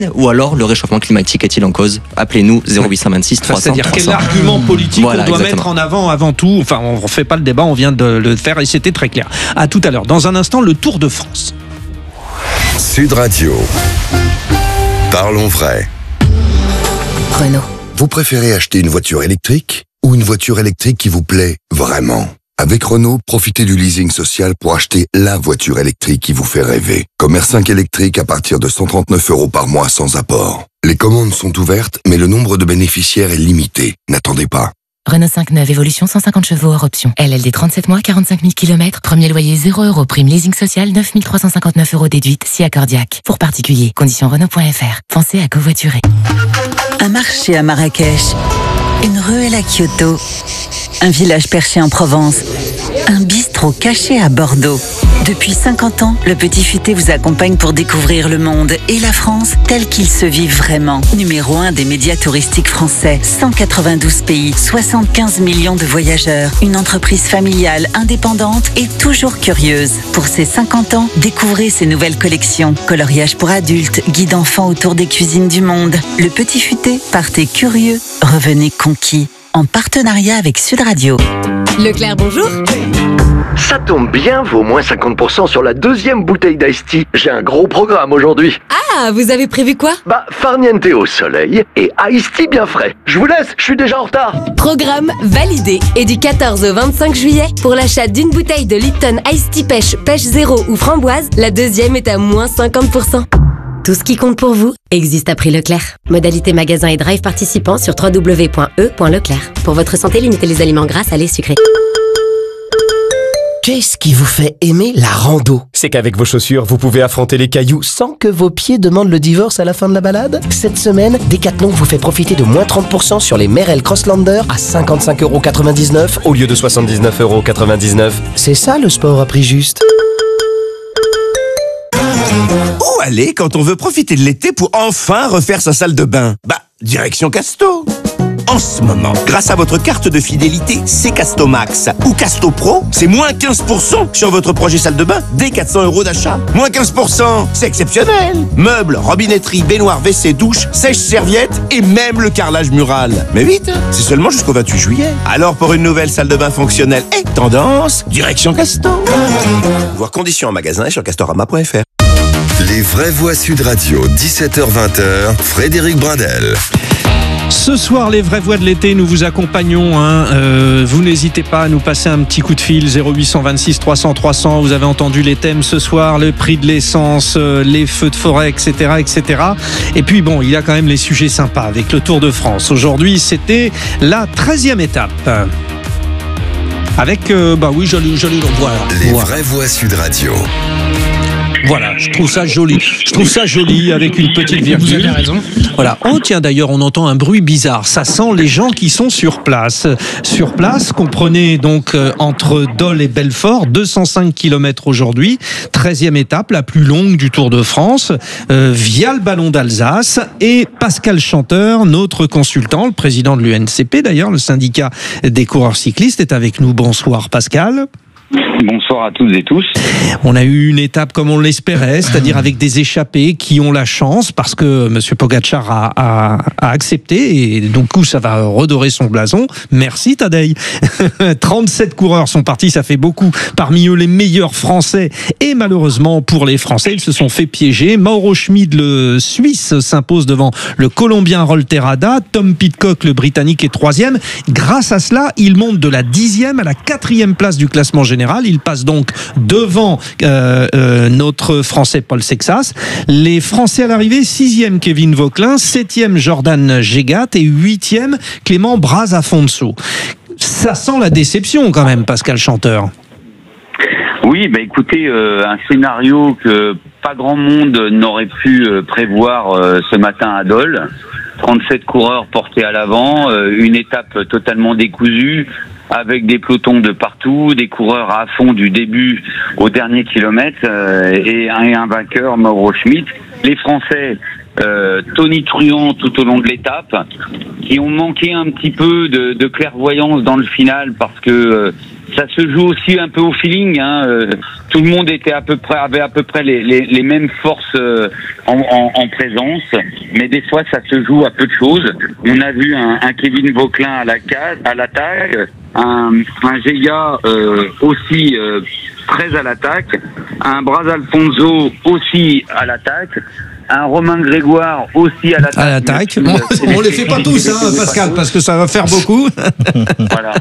ou alors le réchauffement climatique est-il en cause? Appelez-nous 0826 300 C'est-à-dire 300. quel argument politique Voilà, on doit exactement. mettre en avant tout. Enfin, on ne refait pas le débat, on vient de le faire et c'était très clair. À tout à l'heure. Dans un instant, le Tour de France. Sud Radio. Parlons vrai. Renault. Vous préférez acheter une voiture électrique ou une voiture électrique qui vous plaît vraiment? Avec Renault, profitez du leasing social pour acheter la voiture électrique qui vous fait rêver. Comme R5 électrique à partir de 139 € par mois sans apport. Les commandes sont ouvertes, mais le nombre de bénéficiaires est limité. N'attendez pas. Renault 5 neuve évolution 150 chevaux hors option. LLD 37 mois, 45 000 km. Premier loyer 0 €. Prime leasing social 9 359 € déduite si accordiaque. Pour particulier. Conditions Renault.fr. Pensez à covoiturer. Un marché à Marrakech, une ruelle à Kyoto, un village perché en Provence, un bistrot caché à Bordeaux. Depuis 50 ans, le Petit Futé vous accompagne pour découvrir le monde et la France tel qu'il se vit vraiment. Numéro 1 des médias touristiques français, 192 pays, 75 millions de voyageurs, une entreprise familiale, indépendante et toujours curieuse. Pour ses 50 ans, découvrez ses nouvelles collections. Coloriage pour adultes, guide enfants autour des cuisines du monde. Le Petit Futé, partez curieux, revenez conquis. En partenariat avec Sud Radio. Leclerc, bonjour. Ça tombe bien, vaut moins 50% sur la deuxième bouteille d'Ice Tea. J'ai un gros programme aujourd'hui. Ah, vous avez prévu quoi? Farniente au soleil et Ice Tea bien frais. Je vous laisse, je suis déjà en retard. Programme validé. Et du 14 au 25 juillet, pour l'achat d'une bouteille de Lipton Ice Tea Pêche Zéro ou Framboise, la deuxième est à moins 50%. Tout ce qui compte pour vous existe à prix Leclerc. Modalité magasin et drive participants sur www.e.leclerc. Pour votre santé, limitez les aliments gras, salés, sucrés. Qu'est-ce qui vous fait aimer la rando? C'est qu'avec vos chaussures, vous pouvez affronter les cailloux sans que vos pieds demandent le divorce à la fin de la balade. Cette semaine, Decathlon vous fait profiter de moins 30% sur les Merrell Crosslander à 55,99 € au lieu de 79,99 €. C'est ça le sport à prix juste. Où aller quand on veut profiter de l'été pour enfin refaire sa salle de bain? Direction Casto. En ce moment, grâce à votre carte de fidélité C-Casto Max ou Casto Pro, c'est moins 15% sur votre projet salle de bain dès 400 € d'achat. Moins 15%, c'est exceptionnel. Meubles, robinetterie, baignoire, WC, douche, sèche-serviette et même le carrelage mural. Mais vite, c'est seulement jusqu'au 28 juillet. Alors pour une nouvelle salle de bain fonctionnelle et tendance, direction Casto. Voir conditions en magasin et sur castorama.fr. Les vraies voix Sud Radio, 17h-20h, Frédéric Brindel. Ce soir, les vraies voix de l'été, nous vous accompagnons. Vous n'hésitez pas à nous passer un petit coup de fil, 0826 300 300. Vous avez entendu les thèmes ce soir, le prix de l'essence, les feux de forêt, etc., etc. Et puis bon, il y a quand même les sujets sympas avec le Tour de France. Aujourd'hui, c'était la 13e étape. Avec, oui, joli voilà. Les vraies voix Sud Radio. Voilà, je trouve ça joli. Je trouve ça joli avec une petite virgule. Vous avez raison. Voilà. Oh tiens, d'ailleurs, on entend un bruit bizarre. Ça sent les gens qui sont sur place. Sur place, comprenez donc entre Dole et Belfort, 205 km aujourd'hui. 13e étape, la plus longue du Tour de France, via le Ballon d'Alsace. Et Pascal Chanteur, notre consultant, le président de l'UNCP d'ailleurs, le syndicat des coureurs cyclistes, est avec nous. Bonsoir Pascal. Bonsoir à toutes et tous. On a eu une étape comme on l'espérait, c'est-à-dire avec des échappés qui ont la chance parce que M. Pogacar a accepté et donc ça va redorer son blason. Merci Tadej. 37 coureurs sont partis, ça fait beaucoup. Parmi eux les meilleurs Français et malheureusement pour les Français, ils se sont fait piéger. Mauro Schmid, le Suisse, s'impose devant le Colombien Rolterada. Tom Pidcock, le Britannique, est 3e. Grâce à cela, il monte de la 10e à la 4e place du classement général. Il passe donc devant notre Français Paul Sexas. Les Français à l'arrivée, 6e Kevin Vauquelin, 7e Jordan Gégat et 8e Clément Braz-Afonso. Ça sent la déception quand même, Pascal Chanteur. Oui, écoutez, un scénario que pas grand monde n'aurait pu prévoir ce matin à Dole. 37 coureurs portés à l'avant, une étape totalement décousue, avec des pelotons de partout, des coureurs à fond du début au dernier kilomètre, et un vainqueur, Mauro Schmid. Les Français tonitruants tout au long de l'étape, qui ont manqué un petit peu de clairvoyance dans le final, parce que ça se joue aussi un peu au feeling, tout le monde avait à peu près les mêmes forces en présence, mais des fois ça se joue à peu de choses. On a vu un Kevin Vauquelin à l'attaque, un Geya aussi très à l'attaque, un Braz Alfonso aussi à l'attaque, un Romain Grégoire aussi à l'attaque. On les fait pas tous, Pascal, parce que ça va faire beaucoup. Voilà.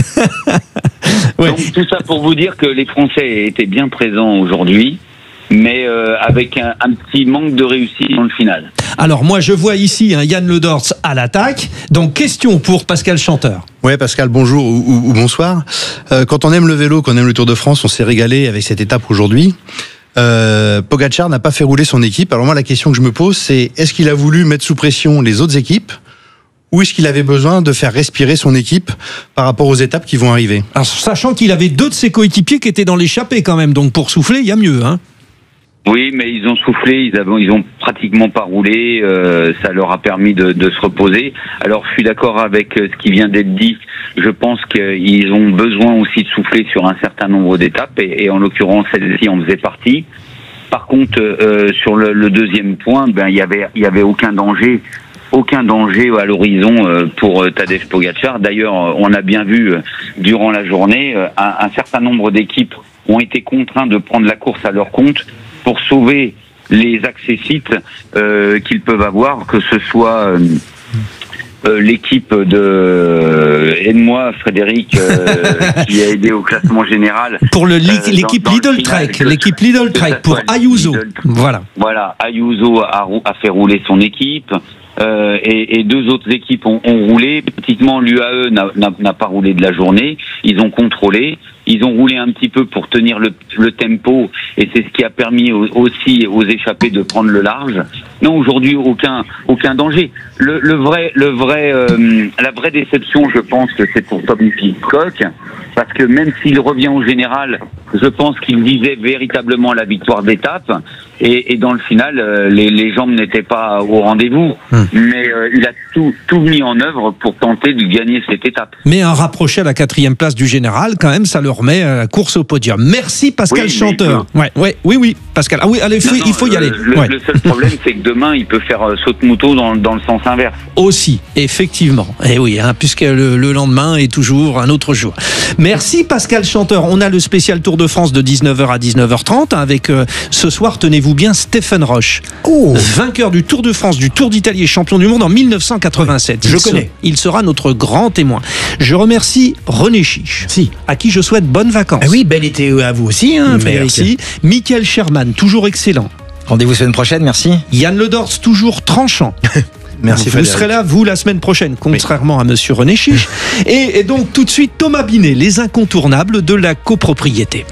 Ouais. Donc tout ça pour vous dire que les Français étaient bien présents aujourd'hui, mais avec un petit manque de réussite dans le final. Alors moi je vois ici Yann Le Dortz à l'attaque, donc question pour Pascal Chanteur. Ouais, Pascal, bonjour ou bonsoir. Quand on aime le vélo, qu'on aime le Tour de France, on s'est régalé avec cette étape aujourd'hui. Pogačar n'a pas fait rouler son équipe. Alors moi la question que je me pose, c'est est-ce qu'il a voulu mettre sous pression les autres équipes, ou est-ce qu'il avait besoin de faire respirer son équipe par rapport aux étapes qui vont arriver? Alors, sachant qu'il avait 2 de ses coéquipiers qui étaient dans l'échappée quand même, donc pour souffler, il y a mieux. Oui, mais ils ont soufflé, ils ont pratiquement pas roulé, ça leur a permis de se reposer. Alors je suis d'accord avec ce qui vient d'être dit, je pense qu'ils ont besoin aussi de souffler sur un certain nombre d'étapes, et en l'occurrence celle-ci en faisait partie. Par contre, sur le deuxième point, il y avait aucun danger à l'horizon pour Tadej Pogačar. D'ailleurs, on a bien vu durant la journée, un certain nombre d'équipes ont été contraints de prendre la course à leur compte pour sauver les accessites qu'ils peuvent avoir, que ce soit l'équipe de aide-moi Frédéric qui a aidé au classement général pour l'équipe Lidl Trek pour Ayuso. Voilà, Ayuso a fait rouler son équipe. Et 2 autres équipes ont roulé. Petitement, l'UAE n'a pas roulé de la journée. Ils ont contrôlé. Ils ont roulé un petit peu pour tenir le tempo, et c'est ce qui a permis aussi aux échappés de prendre le large. Non, aujourd'hui aucun danger. La vraie déception, je pense que c'est pour Tommy Pidcock, parce que même s'il revient au général, je pense qu'il visait véritablement la victoire d'étape, et dans le final, les jambes n'étaient pas au rendez-vous, mais il a tout mis en œuvre pour tenter de gagner cette étape. Mais un rapproché à la 4e place du général, quand même, ça le remet à la course au podium. Merci Pascal Chanteur. Oui, Pascal. Ah oui, allez, il faut y aller. Le seul problème, c'est que demain, il peut faire saute-moutot dans le sens inverse. Aussi, effectivement. Et oui, puisque le lendemain est toujours un autre jour. Merci Pascal Chanteur. On a le spécial Tour de France de 19h à 19h30 avec ce soir, tenez-vous bien, Stephen Roche. Vainqueur du Tour de France, du Tour d'Italie et champion du monde en 1987. Je connais. Il sera notre grand témoin. Je remercie René Chiche, à qui je souhaite bonnes vacances. Oui, bel été à vous aussi, Frédéric. Merci. Michael Sherman, toujours excellent. Rendez-vous semaine prochaine, merci. Yann Le Dortz, toujours tranchant. Merci Vous serez là, vous, la semaine prochaine, contrairement à monsieur René Chiche. Et donc, tout de suite, Thomas Binet, les incontournables de la copropriété.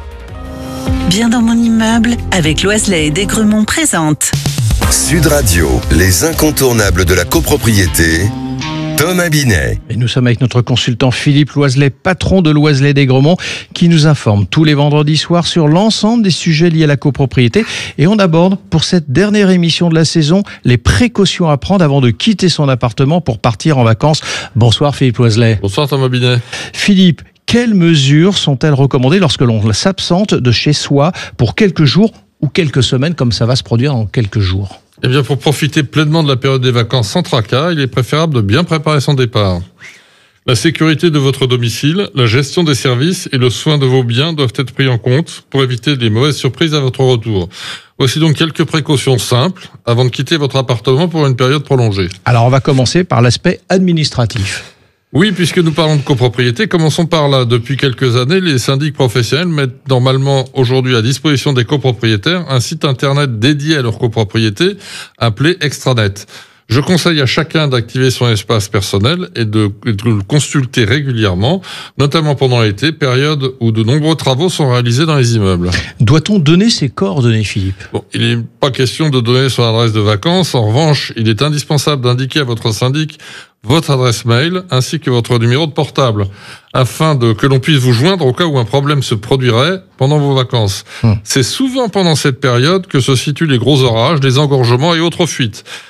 Bien dans mon immeuble, avec Loiselet et Desgrumont présente. Sud Radio, les incontournables de la copropriété. Thomas Binet. Et nous sommes avec notre consultant Philippe Loiselet, patron de Loiselet Desgrumont, qui nous informe tous les vendredis soirs sur l'ensemble des sujets liés à la copropriété. Et on aborde, pour cette dernière émission de la saison, les précautions à prendre avant de quitter son appartement pour partir en vacances. Bonsoir Philippe Loiselet. Bonsoir Thomas Binet. Philippe, quelles mesures sont-elles recommandées lorsque l'on s'absente de chez soi pour quelques jours ou quelques semaines, comme ça va se produire dans quelques jours? Eh bien, pour profiter pleinement de la période des vacances sans tracas, il est préférable de bien préparer son départ. La sécurité de votre domicile, la gestion des services et le soin de vos biens doivent être pris en compte pour éviter les mauvaises surprises à votre retour. Voici donc quelques précautions simples avant de quitter votre appartement pour une période prolongée. Alors, on va commencer par l'aspect administratif. Oui, puisque nous parlons de copropriété, commençons par là. Depuis quelques années, les syndics professionnels mettent normalement aujourd'hui à disposition des copropriétaires un site internet dédié à leur copropriété appelé Extranet. Je conseille à chacun d'activer son espace personnel et de le consulter régulièrement, notamment pendant l'été, période où de nombreux travaux sont réalisés dans les immeubles. Doit-on donner ses coordonnées, Philippe ? Bon, il n'est pas question de donner son adresse de vacances. En revanche, il est indispensable d'indiquer à votre syndic votre adresse mail ainsi que votre numéro de portable afin que l'on puisse vous joindre au cas où un problème se produirait pendant vos vacances. C'est souvent pendant cette période que se situent les gros orages, les engorgements et autres fuites.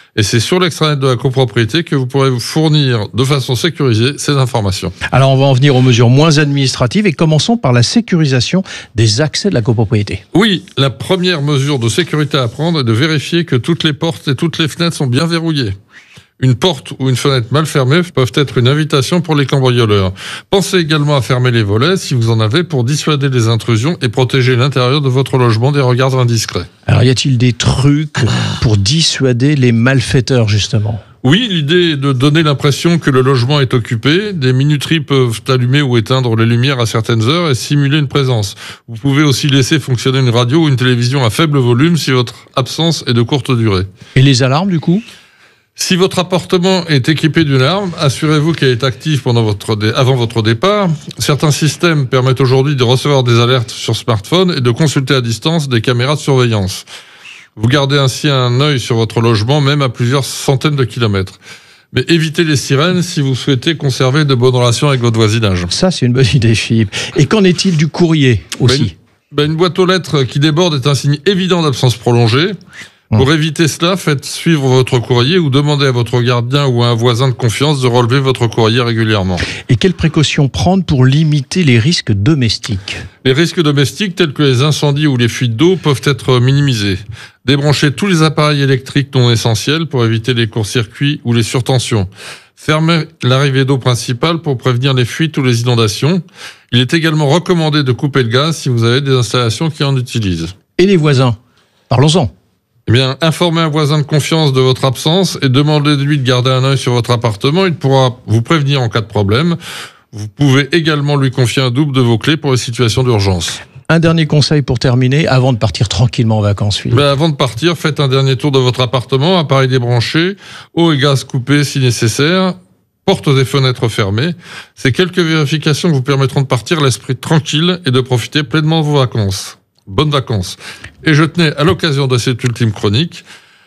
Et c'est sur l'extranet de la copropriété que vous pourrez vous fournir de façon sécurisée ces informations. Alors on va en venir aux mesures moins administratives et commençons par la sécurisation des accès de la copropriété. Oui, la première mesure de sécurité à prendre est de vérifier que toutes les portes et toutes les fenêtres sont bien verrouillées. Une porte ou une fenêtre mal fermée peuvent être une invitation pour les cambrioleurs. Pensez également à fermer les volets si vous en avez pour dissuader les intrusions et protéger l'intérieur de votre logement des regards indiscrets. Alors y a-t-il des trucs pour dissuader les malfaiteurs justement ? Oui, l'idée est de donner l'impression que le logement est occupé. Des minuteries peuvent allumer ou éteindre les lumières à certaines heures et simuler une présence. Vous pouvez aussi laisser fonctionner une radio ou une télévision à faible volume si votre absence est de courte durée. Et les alarmes du coup ? Si votre appartement est équipé d'une alarme, assurez-vous qu'elle est active avant votre départ. Certains systèmes permettent aujourd'hui de recevoir des alertes sur smartphone et de consulter à distance des caméras de surveillance. Vous gardez ainsi un œil sur votre logement, même à plusieurs centaines de kilomètres. Mais évitez les sirènes si vous souhaitez conserver de bonnes relations avec votre voisinage. Ça, c'est une bonne idée, Philippe. Et qu'en est-il du courrier aussi ? Une boîte aux lettres qui déborde est un signe évident d'absence prolongée. Pour éviter cela, faites suivre votre courrier ou demandez à votre gardien ou à un voisin de confiance de relever votre courrier régulièrement. Et quelles précautions prendre pour limiter les risques domestiques ? Les risques domestiques tels que les incendies ou les fuites d'eau peuvent être minimisés. Débranchez tous les appareils électriques non essentiels pour éviter les courts-circuits ou les surtensions. Fermez l'arrivée d'eau principale pour prévenir les fuites ou les inondations. Il est également recommandé de couper le gaz si vous avez des installations qui en utilisent. Et les voisins ? Parlons-en. Eh bien, informez un voisin de confiance de votre absence et demandez-lui de garder un œil sur votre appartement. Il pourra vous prévenir en cas de problème. Vous pouvez également lui confier un double de vos clés pour les situations d'urgence. Un dernier conseil pour terminer, avant de partir tranquillement en vacances, Philippe. Avant de partir, faites un dernier tour de votre appartement, appareil débranché, eau et gaz coupés si nécessaire, portes et fenêtres fermées. Ces quelques vérifications vous permettront de partir l'esprit tranquille et de profiter pleinement de vos vacances. Bonnes vacances. Et je tenais, à l'occasion de cette ultime chronique,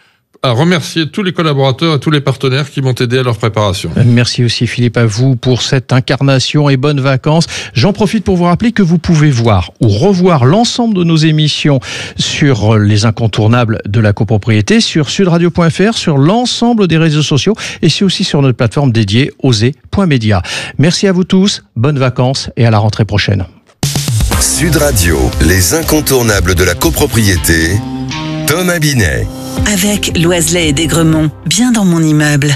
à remercier tous les collaborateurs et tous les partenaires qui m'ont aidé à leur préparation. Merci aussi Philippe à vous pour cette incarnation et bonnes vacances. J'en profite pour vous rappeler que vous pouvez voir ou revoir l'ensemble de nos émissions sur les incontournables de la copropriété sur sudradio.fr, sur l'ensemble des réseaux sociaux et c'est aussi sur notre plateforme dédiée oser.media. Merci à vous tous, bonnes vacances et à la rentrée prochaine. Sud Radio, les incontournables de la copropriété, Thomas Binet. Avec Loiselet et Desgremont, bien dans mon immeuble.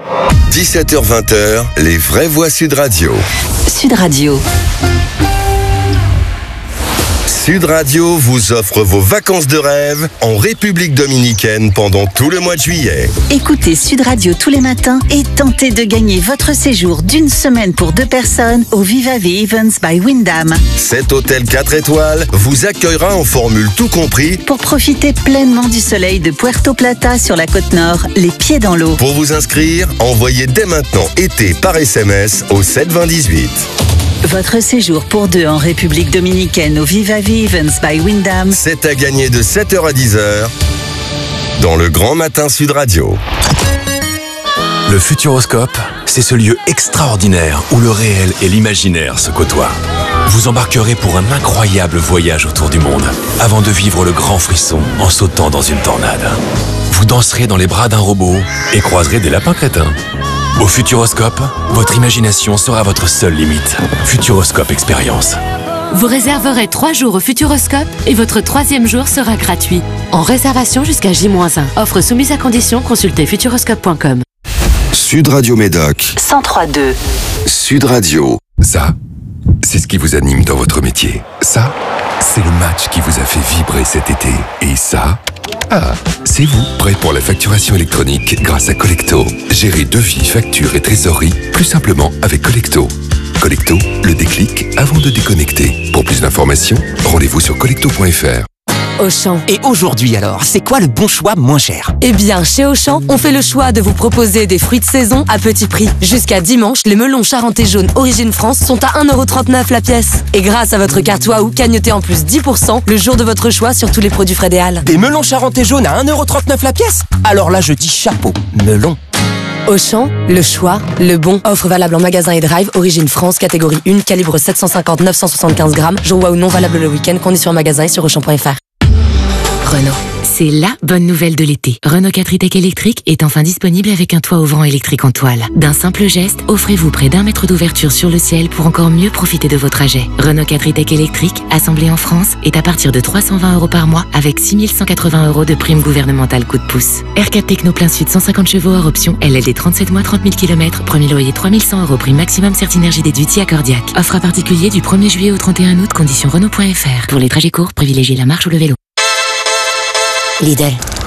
17h-20h, les vraies voix Sud Radio. Sud Radio. Sud Radio vous offre vos vacances de rêve en République dominicaine pendant tout le mois de juillet. Écoutez Sud Radio tous les matins et tentez de gagner votre séjour d'une semaine pour 2 personnes au Viva Vie Events by Wyndham. Cet hôtel 4 étoiles vous accueillera en formule tout compris pour profiter pleinement du soleil de Puerto Plata sur la côte nord, les pieds dans l'eau. Pour vous inscrire, envoyez dès maintenant été par SMS au 72018. Votre séjour pour 2 en République dominicaine au Viva Vie Events by Wyndham. C'est à gagner de 7h à 10h dans le Grand Matin Sud Radio. Le Futuroscope, c'est ce lieu extraordinaire où le réel et l'imaginaire se côtoient. Vous embarquerez pour un incroyable voyage autour du monde avant de vivre le grand frisson en sautant dans une tornade. Vous danserez dans les bras d'un robot et croiserez des lapins crétins. Au Futuroscope, votre imagination sera votre seule limite. Futuroscope Expérience. Vous réserverez 3 jours au Futuroscope et votre 3e jour sera gratuit. En réservation jusqu'à J-1. Offre soumise à condition, consultez futuroscope.com. Sud Radio Médoc 103.2. Sud Radio. Ça, c'est ce qui vous anime dans votre métier. Ça, c'est le match qui vous a fait vibrer cet été. Et ça, c'est vous, prêt pour la facturation électronique grâce à Collecto. Gérez devis, factures et trésorerie plus simplement avec Collecto. Collecto, le déclic avant de déconnecter. Pour plus d'informations, rendez-vous sur collecto.fr. Auchan. Et aujourd'hui alors, c'est quoi le bon choix moins cher ? Eh bien, chez Auchan, on fait le choix de vous proposer des fruits de saison à petit prix. Jusqu'à dimanche, les melons charentais jaunes Origine France sont à 1,39€ la pièce. Et grâce à votre carte Waouh, cagnotez en plus 10% le jour de votre choix sur tous les produits Frédéal. Des melons charentais jaunes à 1,39€ la pièce ? Alors là, je dis chapeau, melon. Auchan, le choix, le bon. Offre valable en magasin et drive, Origine France, catégorie 1, calibre 750-975 grammes. Jour Waouh non valable le week-end, conditions en magasin et sur Auchan.fr. Renault. C'est la bonne nouvelle de l'été. Renault 4 e-Tech électrique est enfin disponible avec un toit ouvrant électrique en toile. D'un simple geste, offrez-vous près d'1 mètre d'ouverture sur le ciel pour encore mieux profiter de vos trajets. Renault 4 e-Tech électrique, assemblé en France, est à partir de 320 € par mois avec 6 180 € de prime gouvernementale coup de pouce. R4 Techno plein sud 150 chevaux hors option, LLD 37 mois 30 000 km, premier loyer 3100 € prime maximum Certinergie déduite si accordiaque. Offre à particulier du 1er juillet au 31 août, conditions Renault.fr. Pour les trajets courts, privilégiez la marche ou le vélo. Lidl.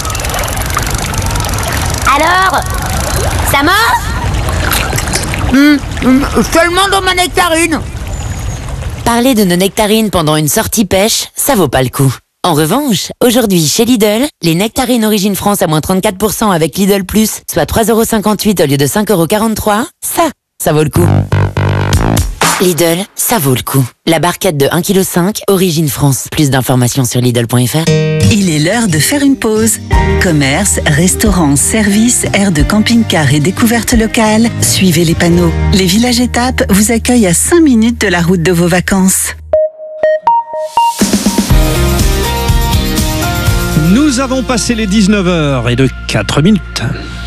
Alors, ça marche Seulement dans ma nectarine. Parler de nos nectarines pendant une sortie pêche, ça vaut pas le coup. En revanche, aujourd'hui chez Lidl, les nectarines Origine France à moins 34% avec Lidl Plus, soit 3,58 € au lieu de 5,43 €, ça vaut le coup. Lidl, ça vaut le coup. La barquette de 1,5 kg, Origine France. Plus d'informations sur Lidl.fr. Il est l'heure de faire une pause. Commerce, restaurants, services, aires de camping-car et découvertes locales. Suivez les panneaux. Les villages étapes vous accueillent à 5 minutes de la route de vos vacances. Nous avons passé les 19h et de 4 minutes.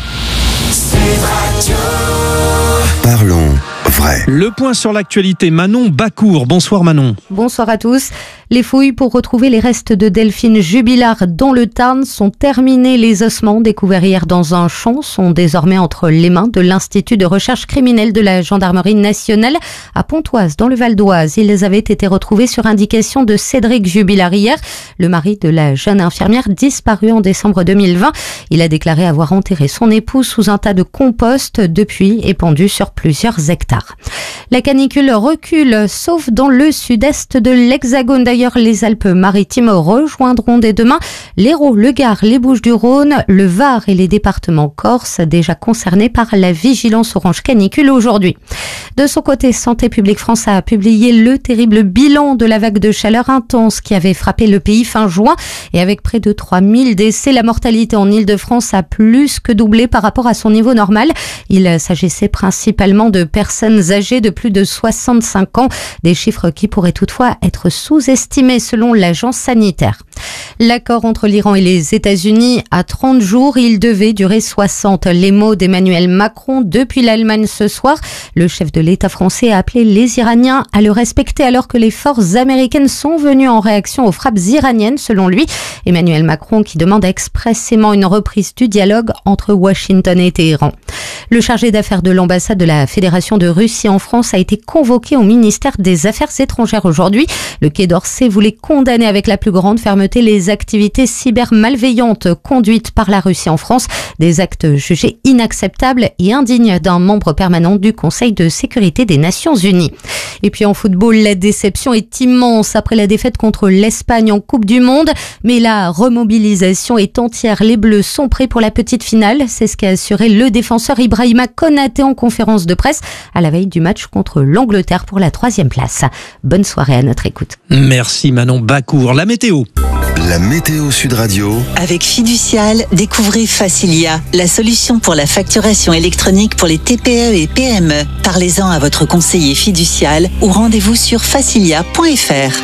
Parlons vrai. Le point sur l'actualité, Manon Bacour. Bonsoir Manon. Bonsoir à tous. Les fouilles pour retrouver les restes de Delphine Jubilard dans le Tarn sont terminées. Les ossements découverts hier dans un champ sont désormais entre les mains de l'Institut de recherche criminelle de la Gendarmerie nationale à Pontoise, dans le Val d'Oise. Ils avaient été retrouvés sur indication de Cédric Jubilard hier, le mari de la jeune infirmière disparue en décembre 2020. Il a déclaré avoir enterré son épouse sous un tas de compost depuis épandu sur plusieurs hectares. La canicule recule, sauf dans le sud-est de l'Hexagone. D'ailleurs, les Alpes-Maritimes rejoindront dès demain l'Hérault, le Gard, les Bouches-du-Rhône, le Var et les départements corses déjà concernés par la vigilance orange canicule aujourd'hui. De son côté, Santé publique France a publié le terrible bilan de la vague de chaleur intense qui avait frappé le pays fin juin. Et avec près de 3000 décès, la mortalité en Île-de-France a plus que doublé par rapport à son niveau normal. Il s'agissait principalement de personnes âgées de plus de 65 ans, des chiffres qui pourraient toutefois être sous-estimés selon l'agence sanitaire. L'accord entre l'Iran et les États-Unis à 30 jours, il devait durer 60. Les mots d'Emmanuel Macron depuis l'Allemagne ce soir. Le chef de l'État français a appelé les Iraniens à le respecter alors que les forces américaines sont venues en réaction aux frappes iraniennes, selon lui. Emmanuel Macron qui demande expressément une reprise du dialogue entre Washington et Téhéran. Le chargé d'affaires de l'ambassade de la Fédération de Russie en France a été convoqué au ministère des Affaires étrangères aujourd'hui. Le Quai d'Orsay voulait condamner avec la plus grande fermeté les activités cybermalveillantes conduites par la Russie en France, des actes jugés inacceptables et indignes d'un membre permanent du Conseil de sécurité des Nations Unies. Et puis en football, la déception est immense après la défaite contre l'Espagne en Coupe du Monde, mais la remobilisation est entière. Les Bleus sont prêts pour la petite finale, c'est ce qu'a assuré le défenseur Ibrahima Konaté en conférence de presse à la veille du match contre l'Angleterre pour la 3e place. Bonne soirée à notre écoute. Merci Manon Bacour. La météo. La météo Sud Radio. Avec Fiducial, découvrez Facilia, la solution pour la facturation électronique pour les TPE et PME. Parlez-en à votre conseiller fiducial ou rendez-vous sur facilia.fr.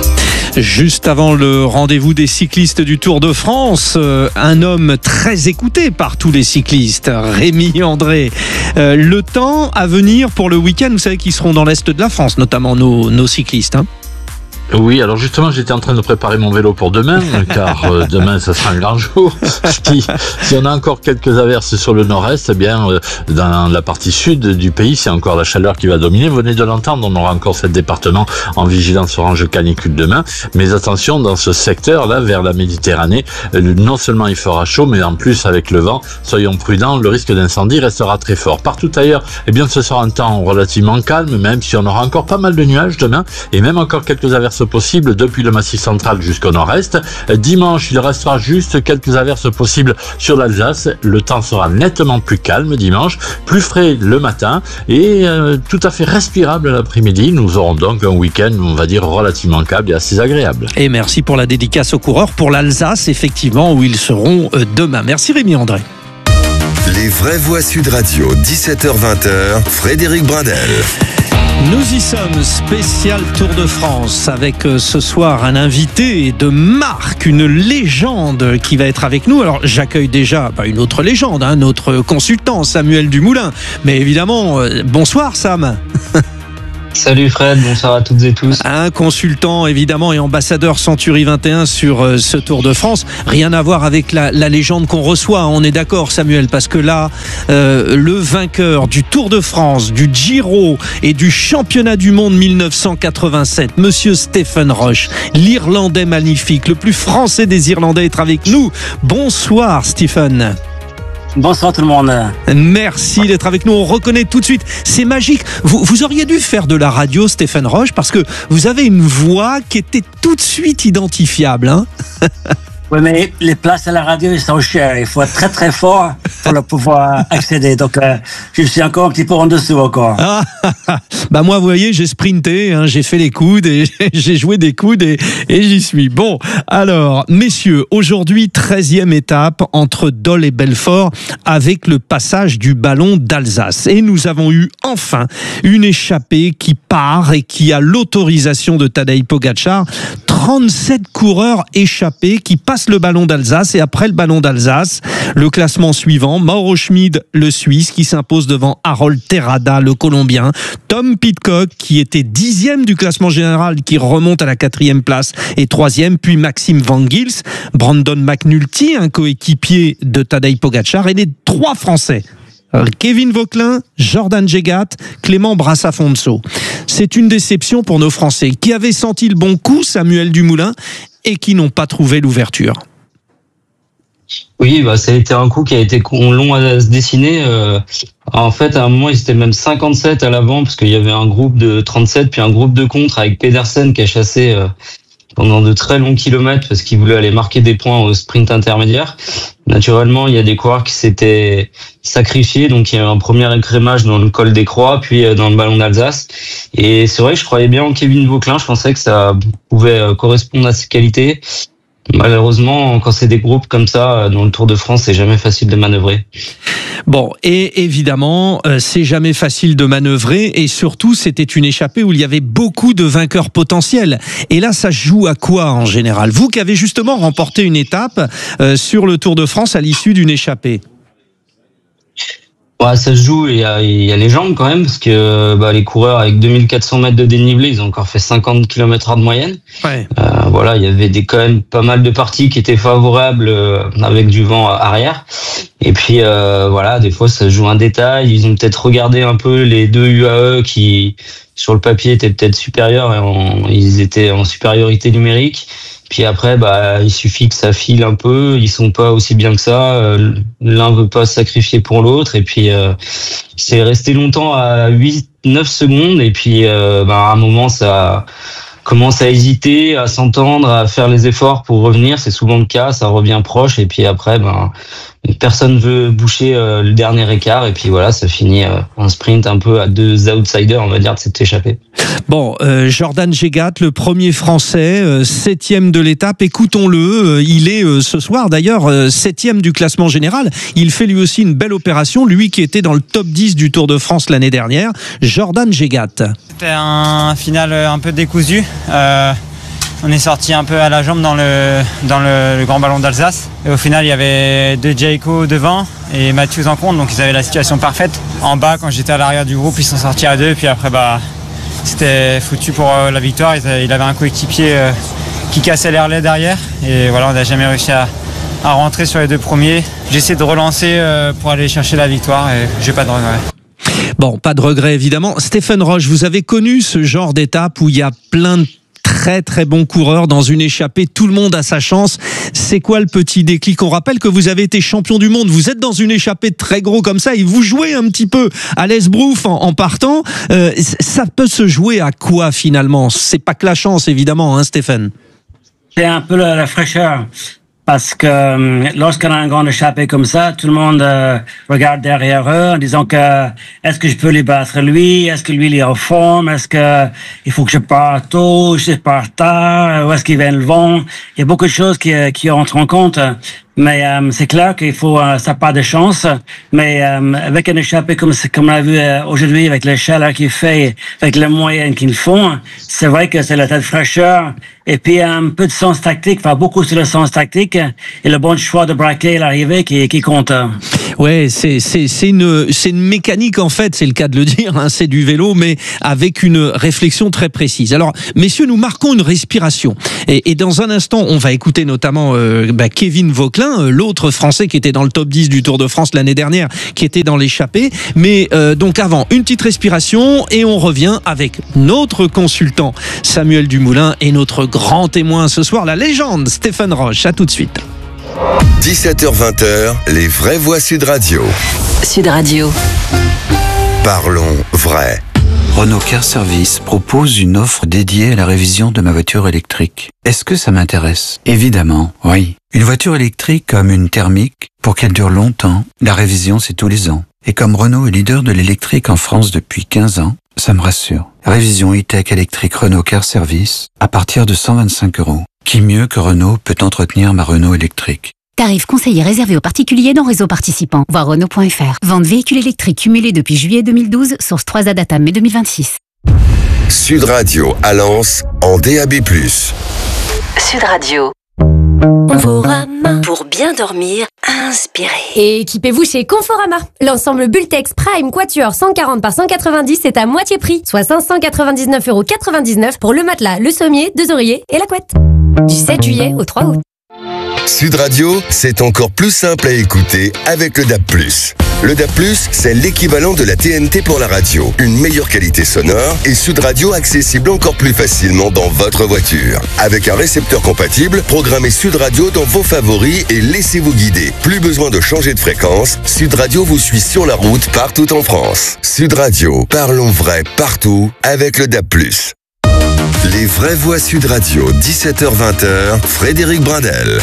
Juste avant le rendez-vous des cyclistes du Tour de France, un homme très écouté par tous les cyclistes, Rémi André. Le temps à venir pour le week-end, vous savez qu'ils seront dans l'Est de la France, notamment nos cyclistes. Oui, alors justement, j'étais en train de préparer mon vélo pour demain, car demain, ça sera un grand jour. Si on a encore quelques averses sur le nord-est, eh bien, dans la partie sud du pays, c'est encore la chaleur qui va dominer. Vous venez de l'entendre, on aura encore 7 départements en vigilance orange canicule demain. Mais attention, dans ce secteur-là, vers la Méditerranée, non seulement il fera chaud, mais en plus, avec le vent, soyons prudents, le risque d'incendie restera très fort. Partout ailleurs, eh bien, ce sera un temps relativement calme, même si on aura encore pas mal de nuages demain, et même encore quelques averses possibles depuis le Massif central jusqu'au nord-est. Dimanche, il restera juste quelques averses possibles sur l'Alsace. Le temps sera nettement plus calme dimanche, plus frais le matin et tout à fait respirable l'après-midi. Nous aurons donc un week-end, on va dire, relativement calme et assez agréable. Et merci pour la dédicace aux coureurs pour l'Alsace, effectivement, où ils seront demain. Merci Rémi André. Les vraies voix Sud Radio, 17h-20h, Frédéric Brindel. Nous y sommes, spécial Tour de France, avec ce soir un invité de marque, une légende qui va être avec nous. Alors j'accueille déjà une autre légende, notre consultant Samuel Dumoulin. Mais évidemment, bonsoir Sam. Salut Fred, bonsoir à toutes et tous. Un consultant évidemment et ambassadeur Century 21 sur ce Tour de France. Rien à voir avec la légende qu'on reçoit, on est d'accord Samuel, parce que là, le vainqueur du Tour de France, du Giro et du championnat du monde 1987, Monsieur Stephen Roche, l'Irlandais magnifique, le plus français des Irlandais, est avec nous. Bonsoir Stephen. Bonsoir tout le monde. Merci d'être avec nous. On reconnaît tout de suite. C'est magique. Vous auriez dû faire de la radio, Stephen Roche, parce que vous avez une voix qui était tout de suite identifiable. Hein. Oui, mais les places à la radio, ils sont chères. Il faut être très très fort pour le pouvoir accéder. Donc, je suis encore un petit peu en dessous encore. Moi, vous voyez, j'ai sprinté, j'ai fait les coudes et j'ai joué des coudes et j'y suis. Bon, alors, messieurs, aujourd'hui, 13e étape entre Dole et Belfort avec le passage du ballon d'Alsace. Et nous avons eu enfin une échappée qui part et qui a l'autorisation de Tadej Pogačar. 37 coureurs échappés qui passent le ballon d'Alsace, et après le ballon d'Alsace, le classement suivant: Mauro Schmid, le Suisse, qui s'impose devant Harold Terrada, le Colombien, Tom Pidcock, qui était 10e du classement général, qui remonte à la 4e place et 3e, puis Maxime Van Gils, Brandon McNulty, un coéquipier de Tadej Pogačar, et les 3 Français: Kevin Vauquelin, Jordan Jegat, Clément Brassafonso. C'est une déception pour nos Français qui avaient senti le bon coup, Samuel Dumoulin, et qui n'ont pas trouvé l'ouverture. Oui, ça a été un coup qui a été long à se dessiner. En fait, à un moment, ils étaient même 57 à l'avant, parce qu'il y avait un groupe de 37, puis un groupe de contre avec Pedersen qui a chassé pendant de très longs kilomètres parce qu'il voulait aller marquer des points au sprint intermédiaire. Naturellement, il y a des coureurs qui s'étaient sacrifiés, donc il y a eu un premier écrémage dans le col des Croix, puis dans le ballon d'Alsace. Et c'est vrai que je croyais bien en Kevin Vauquelin, je pensais que ça pouvait correspondre à ses qualités. Malheureusement, quand c'est des groupes comme ça, dans le Tour de France, c'est jamais facile de manœuvrer. Bon, et évidemment, c'est jamais facile de manœuvrer, et surtout, c'était une échappée où il y avait beaucoup de vainqueurs potentiels. Et là, ça joue à quoi en général? Vous qui avez justement remporté une étape sur le Tour de France à l'issue d'une échappée. Ça se joue, il y a les jambes quand même, parce que les coureurs avec 2400 mètres de dénivelé, ils ont encore fait 50 km/h de moyenne. Ouais. Il y avait quand même pas mal de parties qui étaient favorables avec du vent arrière. Et puis des fois ça se joue un détail. Ils ont peut-être regardé un peu les 2 UAE qui sur le papier étaient peut-être supérieurs, et ils étaient en supériorité numérique. Puis après, il suffit que ça file un peu. Ils sont pas aussi bien que ça. L'un veut pas se sacrifier pour l'autre. Et puis, c'est resté longtemps à 8-9 secondes. Et puis, à un moment, ça commence à hésiter, à s'entendre, à faire les efforts pour revenir. C'est souvent le cas. Ça revient proche. Et puis après, personne veut boucher le dernier écart. Et puis voilà, ça finit un sprint un peu à 2 outsiders, on va dire, de cette échappée. Bon, Jordan Jegat, le premier Français, 7e de l'étape. Écoutons-le. Il est ce soir d'ailleurs 7e du classement général. Il fait lui aussi une belle opération, lui qui était dans le top 10 du Tour de France l'année dernière. Jordan Jegat. C'était un final un peu décousu. On est sorti un peu à la jambe dans le grand ballon d'Alsace. Et au final, il y avait 2 Jayco devant et Matthews en compte, donc ils avaient la situation parfaite. En bas, quand j'étais à l'arrière du groupe, ils sont sortis à 2, puis après, c'était foutu pour la victoire. Il avait un coéquipier qui cassait l'air derrière. Et voilà, on n'a jamais réussi à rentrer sur les 2 premiers. J'essaie de relancer pour aller chercher la victoire et j'ai pas de regrets. Bon, pas de regret évidemment. Stephen Roche, vous avez connu ce genre d'étape où il y a plein de très très bons coureurs dans une échappée, tout le monde a sa chance. C'est quoi le petit déclic? On rappelle que vous avez été champion du monde, vous êtes dans une échappée très gros comme ça et vous jouez un petit peu à l'Esbrouf en partant. Ça peut se jouer à quoi finalement? C'est pas que la chance évidemment, Stéphane? C'est un peu la fraîcheur. Parce que lorsqu'on a un grand échappé comme ça, tout le monde regarde derrière eux en disant que est-ce que je peux les battre lui, est-ce que lui il est en forme, est-ce que il faut que je parte tôt, je pars tard, où est-ce qu'il vient le vent. Il y a beaucoup de choses qui entrent en compte. Mais c'est clair qu'il faut ça part de chance. Mais avec un échappé comme on l'a vu aujourd'hui, avec le chaleur qu'il fait, avec les moyens qu'ils font, c'est vrai que c'est la tête fraîcheur. Et puis un peu de sens tactique, enfin beaucoup sur le sens tactique et le bon choix de braquer l'arrivée qui compte. Ouais, c'est une mécanique en fait, c'est le cas de le dire, hein, c'est du vélo, mais avec une réflexion très précise. Alors, messieurs, nous marquons une respiration. Et dans un instant, on va écouter notamment Kevin Vauquelin, l'autre Français qui était dans le top 10 du Tour de France l'année dernière, qui était dans l'échappée. Mais donc avant, une petite respiration et on revient avec notre consultant Samuel Dumoulin et notre grand témoin ce soir, la légende Stéphane Roche. À tout de suite. 17h-20h, les vraies voix Sud Radio. Sud Radio. Parlons vrai. Renault Car Service propose une offre dédiée à la révision de ma voiture électrique. Est-ce que ça m'intéresse? Évidemment, oui. Une voiture électrique comme une thermique, pour qu'elle dure longtemps, la révision c'est tous les ans. Et comme Renault est leader de l'électrique en France depuis 15 ans, ça me rassure. Révision e-tech électrique Renault Car Service à partir de 125 €. Qui mieux que Renault peut entretenir ma Renault électrique? Tarif conseillé réservé aux particuliers dans réseau participant. Voir Renault.fr. Vente véhicule électrique cumulé depuis juillet 2012. Source 3A Data mai 2026. Sud Radio à Lens en DAB+. Sud Radio. Conforama. Pour bien dormir, inspirez. Et équipez-vous chez Conforama. L'ensemble Bultex Prime Quatuor 140 par 190 est à moitié prix, soit 599,99 € pour le matelas, le sommier, 2 oreillers et la couette. Du 7 juillet au 3 août. Sud Radio, c'est encore plus simple à écouter avec le DAB+. Le DAB+, c'est l'équivalent de la TNT pour la radio. Une meilleure qualité sonore et Sud Radio accessible encore plus facilement dans votre voiture. Avec un récepteur compatible, programmez Sud Radio dans vos favoris et laissez-vous guider. Plus besoin de changer de fréquence, Sud Radio vous suit sur la route partout en France. Sud Radio, parlons vrai partout avec le DAB+. Les vraies voix Sud Radio, 17h-20h, Frédéric Brindel.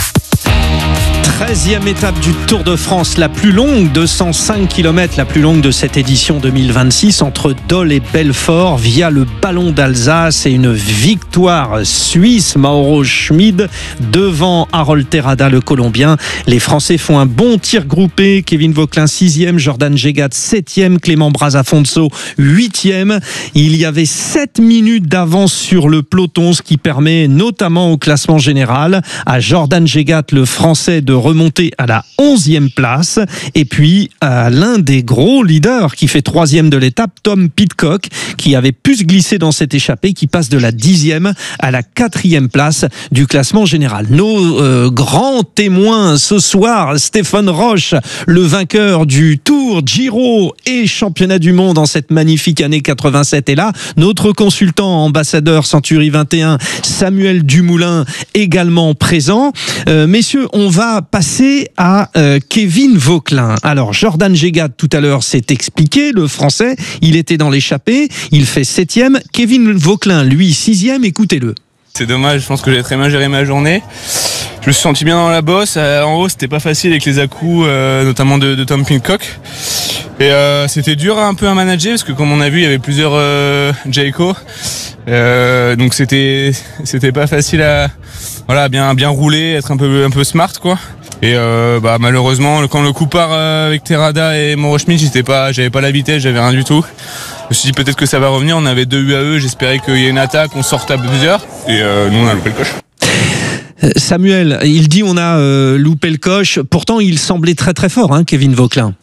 13e étape du Tour de France, la plus longue, 205 km, la plus longue de cette édition 2026, entre Dole et Belfort, via le Ballon d'Alsace, et une victoire suisse, Mauro Schmid, devant Harold Terrada, le Colombien. Les Français font un bon tir groupé, Kevin Vauquelin 6e, Jordan Gégat 7e, Clément Brazafonso 8e. Il y avait 7 minutes d'avance sur le peloton, ce qui permet notamment au classement général à Jordan Gégat, le Français, de remonter à la 11e place, et puis à l'un des gros leaders qui fait 3e de l'étape, Tom Pidcock, qui avait pu se glisser dans cette échappée, qui passe de la 10e à la 4e place du classement général. Nos grands témoins ce soir, Stéphane Roche, le vainqueur du Tour, Giro et championnat du monde en cette magnifique année 87 est là. Notre consultant ambassadeur Century 21, Samuel Dumoulin, également présent. Messieurs, on va passer à Kevin Vauquelin. Alors, Jordan Gégat, tout à l'heure, s'est expliqué, le Français, il était dans l'échappée, il fait 7e. Kevin Vauquelin, lui, 6e, écoutez-le. C'est dommage, je pense que j'ai très bien géré ma journée. Je me suis senti bien dans la bosse. En haut, c'était pas facile avec les à-coups, notamment de Tom Pidcock. Et c'était dur un peu à manager, parce que comme on a vu, il y avait plusieurs Jayco. Donc c'était pas facile à bien rouler, être un peu smart, quoi. Et malheureusement, quand le coup part avec Terrada et Mauro Schmid, j'avais pas la vitesse, j'avais rien du tout. Je me suis dit peut-être que ça va revenir, on avait 2 UAE, j'espérais qu'il y ait une attaque, on sorte à plusieurs, et nous on a loupé le coche. Samuel, il dit on a loupé le coche, pourtant il semblait très très fort, hein, Kevin Vauquelin.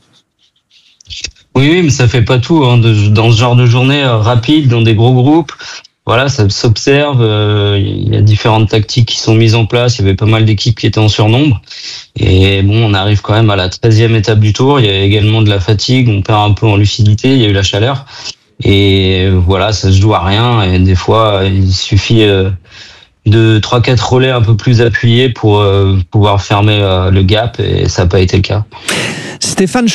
Oui, mais ça fait pas tout, hein, dans ce genre de journée rapide, dans des gros groupes. Voilà, ça s'observe, il y a différentes tactiques qui sont mises en place, il y avait pas mal d'équipes qui étaient en surnombre. Et bon, on arrive quand même à la 13e étape du Tour, il y a également de la fatigue, on perd un peu en lucidité, il y a eu la chaleur. Et voilà, ça se joue à rien, et des fois, il suffit de 3-4 relais un peu plus appuyés pour pouvoir fermer le gap, et ça n'a pas été le cas. Stéphane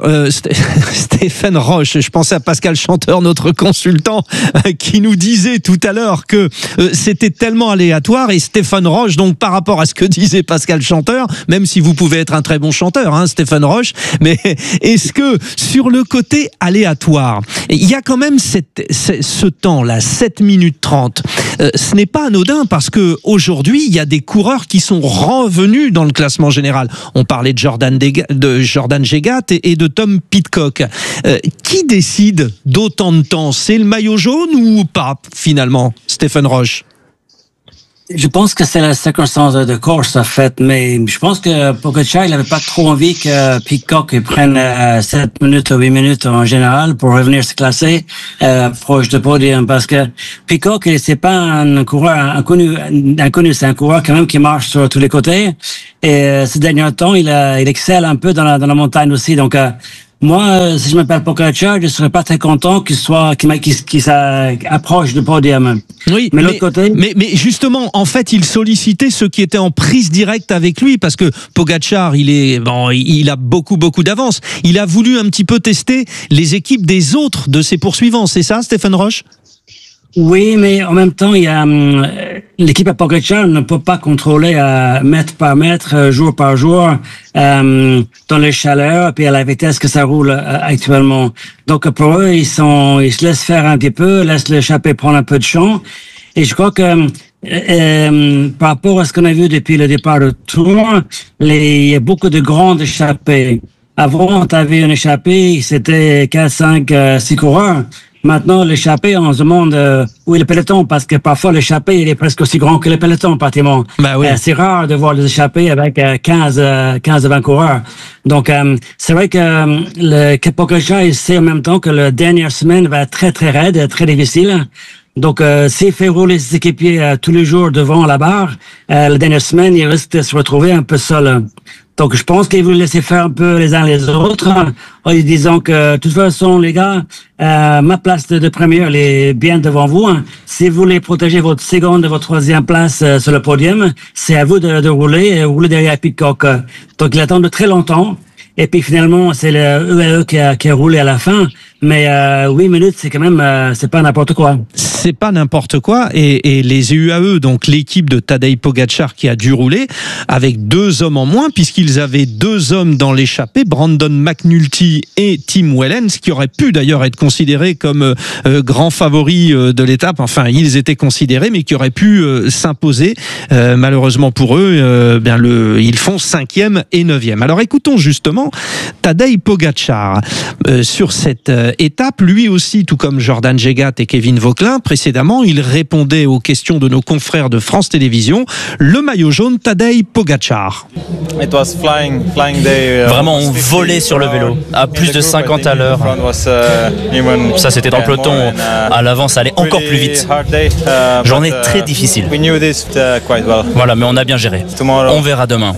Roche, je pensais à Pascal Chanteur, notre consultant, qui nous disait tout à l'heure que c'était tellement aléatoire, et Stéphane Roche, donc par rapport à ce que disait Pascal Chanteur, même si vous pouvez être un très bon chanteur, hein, Stéphane Roche, mais est-ce que sur le côté aléatoire, il y a quand même ce temps-là, 7 minutes 30, ce n'est pas anodin, parce parce que aujourd'hui, il y a des coureurs qui sont revenus dans le classement général. On parlait de Jordan Jegat et de Tom Pidcock. Qui décide d'autant de temps? C'est le maillot jaune ou pas, finalement, Stéphane Roche? Je pense que c'est la circonstance de course, en fait, mais je pense que Pogačar, il n'avait pas trop envie que Pidcock prenne 7 minutes ou 8 minutes en général pour revenir se classer proche de podium, parce que Pidcock, c'est pas un coureur inconnu, c'est un coureur quand même qui marche sur tous les côtés, et ces derniers temps, il excelle un peu dans la montagne aussi, donc moi, si je m'appelle Pogačar, je serais pas très content qu'il s'approche du podium. Oui, mais l'autre côté. Mais justement, en fait, il sollicitait ceux qui étaient en prise directe avec lui, parce que Pogačar, il a beaucoup d'avance. Il a voulu un petit peu tester les équipes des autres de ses poursuivants. C'est ça, Stéphane Roche? Oui, mais en même temps, il y a l'équipe à Pogačar ne peut pas contrôler mètre par mètre, jour par jour, dans les chaleurs, puis à la vitesse que ça roule actuellement. Donc pour eux, ils se laissent faire un petit peu, laissent l'échappée prendre un peu de champ. Et je crois que par rapport à ce qu'on a vu depuis le départ du Tour, il y a beaucoup de grandes échappées. Avant, tu avais une échappée, c'était 4, 5, 6 coureurs. Maintenant, l'échappée, on se demande où est le peloton, parce que parfois l'échappée, il est presque aussi grand que le peloton, pratiquement. Bah oui. C'est rare de voir les échappées avec 15-20 coureurs. Donc, c'est vrai que Pogačar, il sait en même temps que la dernière semaine va être très, très raide, très difficile. Donc, s'il fait rouler ses équipiers tous les jours devant la barre, la dernière semaine, il risque de se retrouver un peu seul. Donc, je pense qu'il veut laisser faire un peu les uns les autres, en disant que, de toute façon, les gars, ma place de première, elle est bien devant vous. Si vous voulez protéger votre seconde et votre troisième place sur le podium, c'est à vous de rouler derrière Pidcock. Donc, il attend de très longtemps. Et puis finalement, c'est le UAE qui a roulé à la fin. Mais 8 minutes, c'est quand même, c'est pas n'importe quoi. C'est pas n'importe quoi. Et les UAE, donc l'équipe de Tadej Pogačar qui a dû rouler avec 2 hommes en moins, puisqu'ils avaient 2 hommes dans l'échappée, Brandon McNulty et Tim Wellens, qui auraient pu d'ailleurs être considérés comme grands favoris de l'étape. Enfin, ils étaient considérés, mais qui auraient pu s'imposer. Malheureusement pour eux, ils font 5e et 9e. Alors écoutons justement Tadej Pogačar sur cette étape, lui aussi, tout comme Jordan Jegat et Kevin Vauquelin précédemment, il répondait aux questions de nos confrères de France Télévisions. Le maillot jaune, Tadej Pogačar. Vraiment, on volait sur le vélo à plus de 50 à l'heure. Ça, c'était dans le peloton. À l'avant, ça allait encore plus vite. Journée très difficile. Voilà, mais on a bien géré. On verra demain.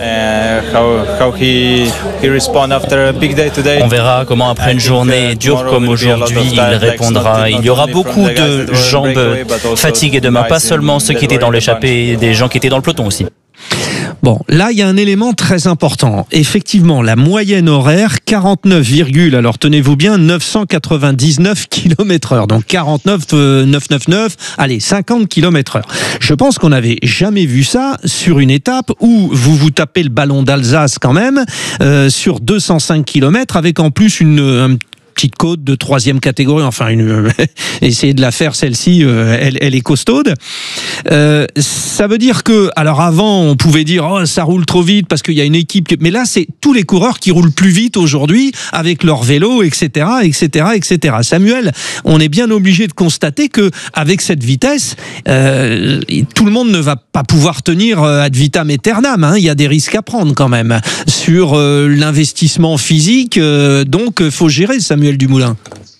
On verra comment après une journée dure comme aujourd'hui, il répondra. Il y aura beaucoup de jambes fatiguées demain, pas seulement ceux qui étaient dans l'échappée, des gens qui étaient dans le peloton aussi. Bon, là, il y a un élément très important. Effectivement, la moyenne horaire, 49, alors tenez-vous bien, 999 km/h. Donc 49, 999, allez, 50 km/h. Je pense qu'on n'avait jamais vu ça sur une étape où vous tapez le ballon d'Alsace quand même, sur 205 km, avec en plus un petite côte de 3e catégorie, enfin essayez de la faire celle-ci, elle est costaude. Ça veut dire que, alors avant on pouvait dire ça roule trop vite parce qu'il y a une équipe, mais là c'est tous les coureurs qui roulent plus vite aujourd'hui avec leur vélo, etc. Samuel, on est bien obligé de constater que avec cette vitesse, tout le monde ne va pas pouvoir tenir ad vitam aeternam, hein. Il y a des risques à prendre quand même sur l'investissement physique, donc faut gérer, Samuel Dumoulin.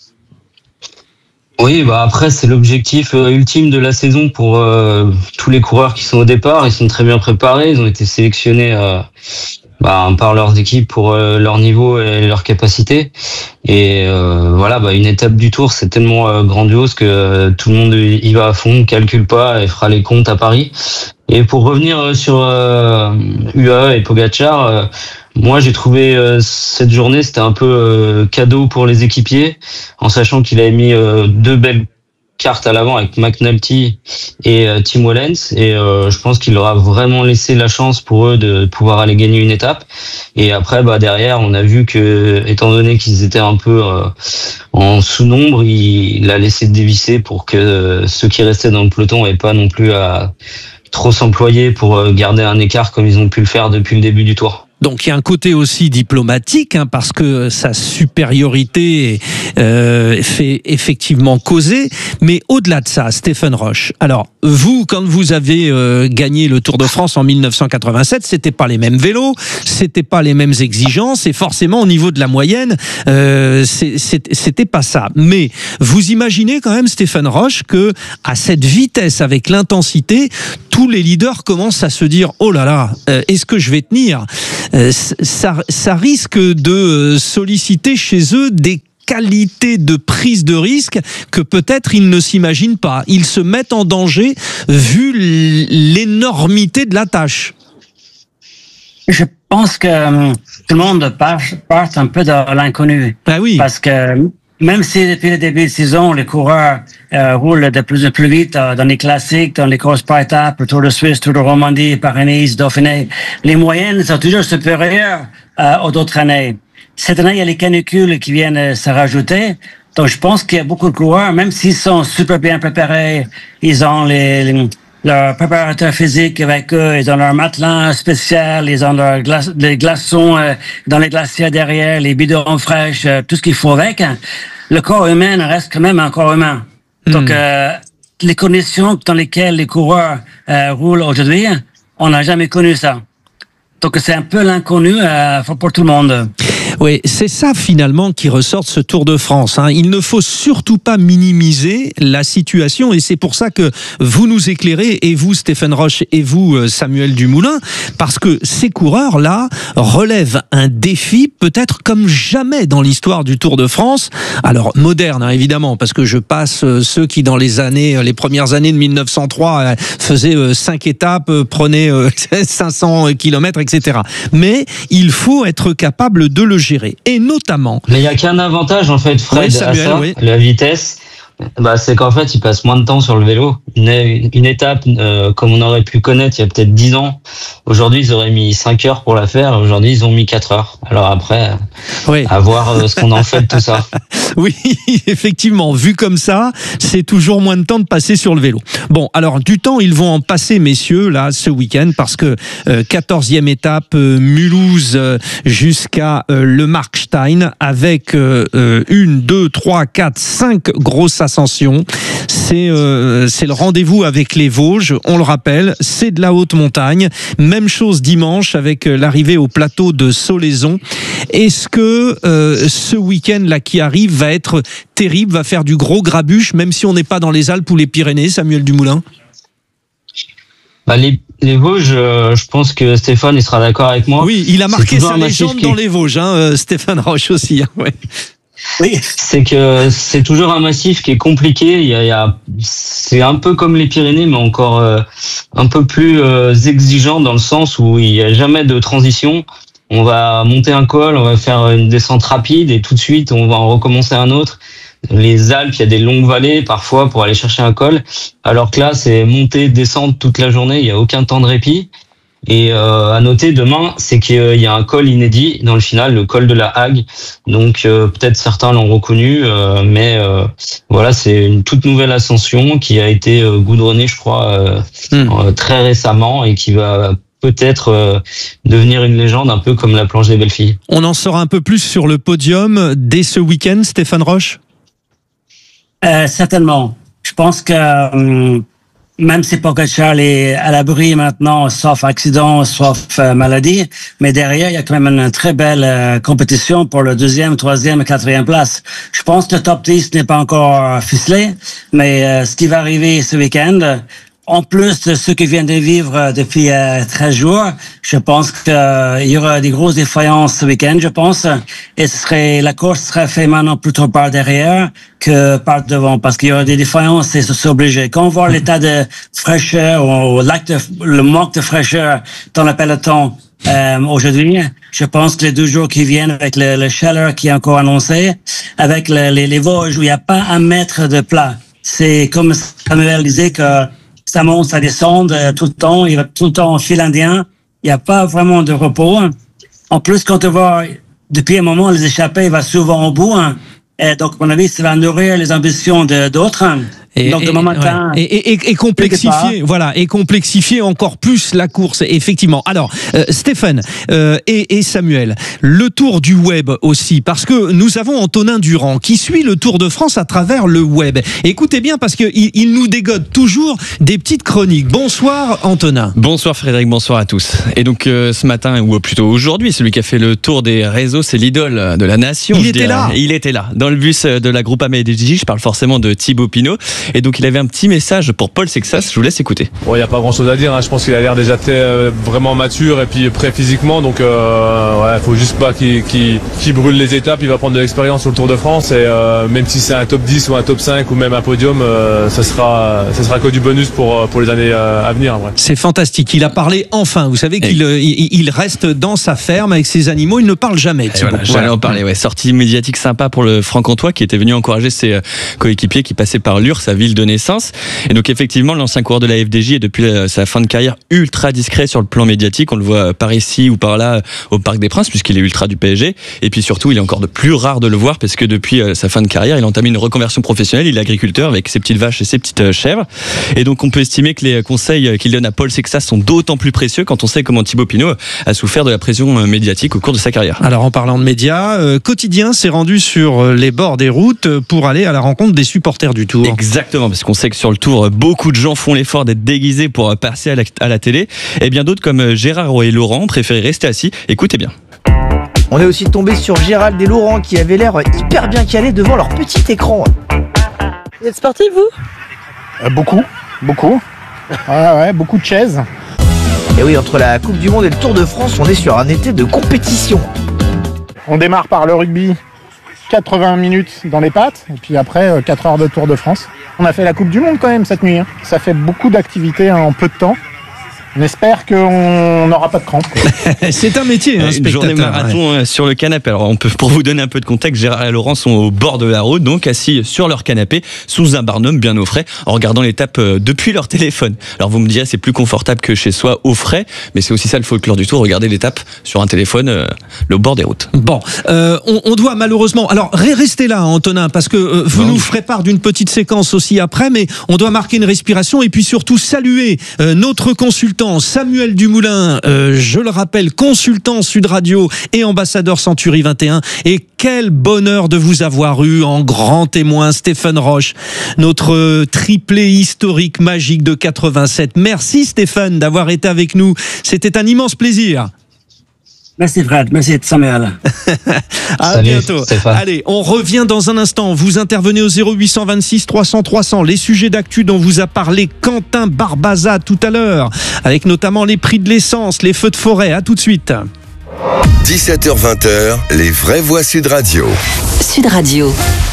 Oui, après c'est l'objectif ultime de la saison pour tous les coureurs qui sont au départ. Ils sont très bien préparés, ils ont été sélectionnés par leurs équipes pour leur niveau et leur capacité. Et une étape du Tour, c'est tellement grandiose que tout le monde y va à fond, calcule pas et fera les comptes à Paris. Et pour revenir sur UAE et Pogačar, moi j'ai trouvé cette journée, c'était un peu cadeau pour les équipiers, en sachant qu'il avait mis 2 belles cartes à l'avant avec McNulty et Tim Wellens, et je pense qu'il leur a vraiment laissé la chance pour eux de pouvoir aller gagner une étape. Et après derrière on a vu que, étant donné qu'ils étaient un peu en sous-nombre, il a laissé dévisser pour que ceux qui restaient dans le peloton n'aient pas non plus à trop s'employer pour garder un écart comme ils ont pu le faire depuis le début du tour. Donc il y a un côté aussi diplomatique, parce que sa supériorité fait effectivement causer. Mais au-delà de ça, Stéphane Roche, alors vous, quand vous avez gagné le Tour de France en 1987, c'était pas les mêmes vélos, c'était pas les mêmes exigences, et forcément au niveau de la moyenne, c'était pas ça. Mais vous imaginez quand même, Stéphane Roche, que à cette vitesse, avec l'intensité, tous les leaders commencent à se dire « Oh là là, est-ce que je vais tenir ?» Ça risque de solliciter chez eux des qualités de prise de risque que peut-être ils ne s'imaginent pas. Ils se mettent en danger vu l'énormité de la tâche. Je pense que tout le monde part un peu dans l'inconnu. Ah oui. Parce que même si depuis le début de saison, les coureurs roulent de plus en plus vite dans les classiques, dans les courses par étapes, le Tour de Suisse, Tour de Romandie, Paris-Nice, Dauphiné, les moyennes sont toujours supérieures aux autres années. Cette année, il y a les canicules qui viennent se rajouter. Donc, je pense qu'il y a beaucoup de coureurs, même s'ils sont super bien préparés, ils ont leur préparateur physique avec eux, ils ont leur matelas spécial, ils ont les glaçons dans les glaciers derrière, les bidons fraîches, tout ce qu'il faut avec. Le corps humain reste quand même un corps humain. Donc, les conditions dans lesquelles les coureurs roulent aujourd'hui, on n'a jamais connu ça. Donc, c'est un peu l'inconnu pour tout le monde. Oui, c'est ça finalement qui ressort de ce Tour de France. Il ne faut surtout pas minimiser la situation, et c'est pour ça que vous nous éclairez, et vous Stéphane Roche et vous Samuel Dumoulin, parce que ces coureurs-là relèvent un défi peut-être comme jamais dans l'histoire du Tour de France. Alors moderne évidemment, parce que je passe ceux qui dans les premières années de 1903 faisaient 5 étapes, prenaient 500 km, etc. Mais il faut être capable de le gérer, et notamment... Mais il n'y a qu'un avantage en fait, Fred, Samuel, à ça, la vitesse, c'est qu'en fait ils passent moins de temps sur le vélo. Une étape comme on aurait pu connaître il y a peut-être 10 ans, aujourd'hui ils auraient mis 5 heures pour la faire, aujourd'hui ils ont mis 4 heures. Alors après, à voir ce qu'on en fait de tout ça. Oui, effectivement, vu comme ça, c'est toujours moins de temps de passer sur le vélo. Bon, alors du temps, ils vont en passer, messieurs, là, ce week-end, parce que 14e étape, Mulhouse jusqu'à le Markstein, avec 1, 2, 3, 4, 5 grosses ascensions. C'est le rendez-vous avec les Vosges, on le rappelle, c'est de la haute montagne. Même chose dimanche avec l'arrivée au plateau de Solaison. Est-ce que ce week-end-là qui arrive va être terrible, va faire du gros grabuge, même si on n'est pas dans les Alpes ou les Pyrénées, Samuel Dumoulin? Les Vosges, je pense que Stéphane il sera d'accord avec moi. Oui, il a marqué sa légende dans les Vosges, Stéphane Roche aussi. Ouais. Oui. C'est que c'est toujours un massif qui est compliqué. C'est un peu comme les Pyrénées, mais encore un peu plus exigeant dans le sens où il n'y a jamais de transition. On va monter un col, on va faire une descente rapide et tout de suite on va en recommencer un autre. Les Alpes, il y a des longues vallées parfois pour aller chercher un col, alors que là c'est monter, descendre toute la journée, il n'y a aucun temps de répit. Et à noter demain, c'est qu'il y a un col inédit dans le final, le col de la Hague. Donc peut-être certains l'ont reconnu, mais voilà, c'est une toute nouvelle ascension qui a été goudronnée, je crois, très récemment, et qui va peut-être devenir une légende, un peu comme la planche des belles filles. On en saura un peu plus sur le podium dès ce week-end, Stéphane Roche? Certainement. Je pense que même si Pogačar est à l'abri maintenant, sauf accident, sauf maladie, mais derrière, il y a quand même une très belle compétition pour le 2e, 3e et 4e place. Je pense que le top 10 n'est pas encore ficelé, mais ce qui va arriver ce week-end, en plus de ce que vient de vivre depuis 13 jours, je pense qu'il y aura des grosses défaillances ce week-end, je pense. Et la course serait faite maintenant plutôt par derrière que par devant, parce qu'il y aura des défaillances et c'est obligé. Quand on voit l'état de fraîcheur ou le manque de fraîcheur dans le peloton aujourd'hui, je pense que les 2 jours qui viennent avec le chaleur qui est encore annoncé, avec les Vosges où il n'y a pas 1 mètre de plat. C'est comme Samuel disait que ça monte, ça descend tout le temps, il va tout le temps en fil indien. Il n'y a pas vraiment de repos. En plus, quand on voit, depuis un moment, les échappées, il va souvent au bout. Et donc, à mon avis, ça va nourrir les ambitions d'autres. Donc demain matin, et complexifier, voilà, et complexifier encore plus la course, effectivement. Alors, Stéphane et Samuel, le tour du web aussi, parce que nous avons Antonin Durand qui suit le Tour de France à travers le web. Écoutez bien, parce que il nous dégode toujours des petites chroniques. Bonsoir Antonin. Bonsoir Frédéric, bonsoir à tous. Et donc ce matin, ou plutôt aujourd'hui, celui qui a fait le tour des réseaux, c'est l'idole de la nation. Il était là, dans le bus de la Groupama FDJ. Je parle forcément de Thibaut Pinot. Et donc il avait un petit message pour Paul Sexas, je vous laisse écouter. Bon, il n'y a pas grand chose à dire, hein. Je pense qu'il a l'air déjà vraiment mature et puis prêt physiquement, donc faut juste pas qu'il brûle les étapes. Il va prendre de l'expérience sur le Tour de France et même si c'est un top 10 ou un top 5 ou même un podium, ça sera que du bonus pour les années à venir. Ouais. C'est fantastique, il a parlé enfin, vous savez qu'il reste dans sa ferme avec ses animaux, il ne parle jamais. J'allais en parler, sortie médiatique sympa pour le Franc-Comtois qui était venu encourager ses coéquipiers qui passaient par Lure, sa ville de naissance. Et donc effectivement, l'ancien coureur de la FDJ est depuis sa fin de carrière ultra discret sur le plan médiatique. On le voit par ici ou par là au Parc des Princes puisqu'il est ultra du PSG. Et puis surtout, il est encore de plus rare de le voir parce que depuis sa fin de carrière, il a entamé une reconversion professionnelle. Il est agriculteur avec ses petites vaches et ses petites chèvres. Et donc on peut estimer que les conseils qu'il donne à Paul Sexas sont d'autant plus précieux quand on sait comment Thibaut Pinot a souffert de la pression médiatique au cours de sa carrière. Alors en parlant de médias, Quotidien s'est rendu sur les bords des routes pour aller à la rencontre des supporters du Tour. Exactement, parce qu'on sait que sur le Tour, beaucoup de gens font l'effort d'être déguisés pour passer à la télé. Et bien d'autres comme Gérard et Laurent préféraient rester assis. Écoutez bien. On est aussi tombé sur Gérald et Laurent qui avaient l'air hyper bien calés devant leur petit écran. Vous êtes sportifs, vous ? Beaucoup. Ouais, beaucoup de chaises. Et oui, entre la Coupe du Monde et le Tour de France, on est sur un été de compétition. On démarre par le rugby, 80 minutes dans les pattes, et puis après 4 heures de Tour de France. On a fait la Coupe du Monde quand même cette nuit. Ça fait beaucoup d'activités en peu de temps. On espère qu'on n'aura pas de crampes. C'est un métier, un une journée marathon sur le canapé. Alors pour vous donner un peu de contexte, Gérard et Laurent sont au bord de la route, donc assis sur leur canapé, sous un barnum bien au frais, en regardant l'étape depuis leur téléphone. Alors vous me direz, c'est plus confortable que chez soi au frais, mais c'est aussi ça le folklore du Tour, regarder l'étape sur un téléphone, le bord des routes. Bon, on doit malheureusement... Alors restez là, Antonin, parce que vous nous ferez part d'une petite séquence aussi après, mais on doit marquer une respiration et puis surtout saluer notre consultant Samuel Dumoulin, je le rappelle, consultant Sud Radio et ambassadeur Century 21. Et quel bonheur de vous avoir eu en grand témoin, Stéphane Roche, notre triplé historique magique de 87. Merci Stéphane d'avoir été avec nous. C'était un immense plaisir. Merci Fred, merci Samuel. À bientôt. Stéphane. Allez, on revient dans un instant. Vous intervenez au 0826 300 300. Les sujets d'actu dont vous a parlé Quentin Barbaza tout à l'heure, avec notamment les prix de l'essence, les feux de forêt. À tout de suite. 17h-20h, les vraies voix Sud Radio. Sud Radio.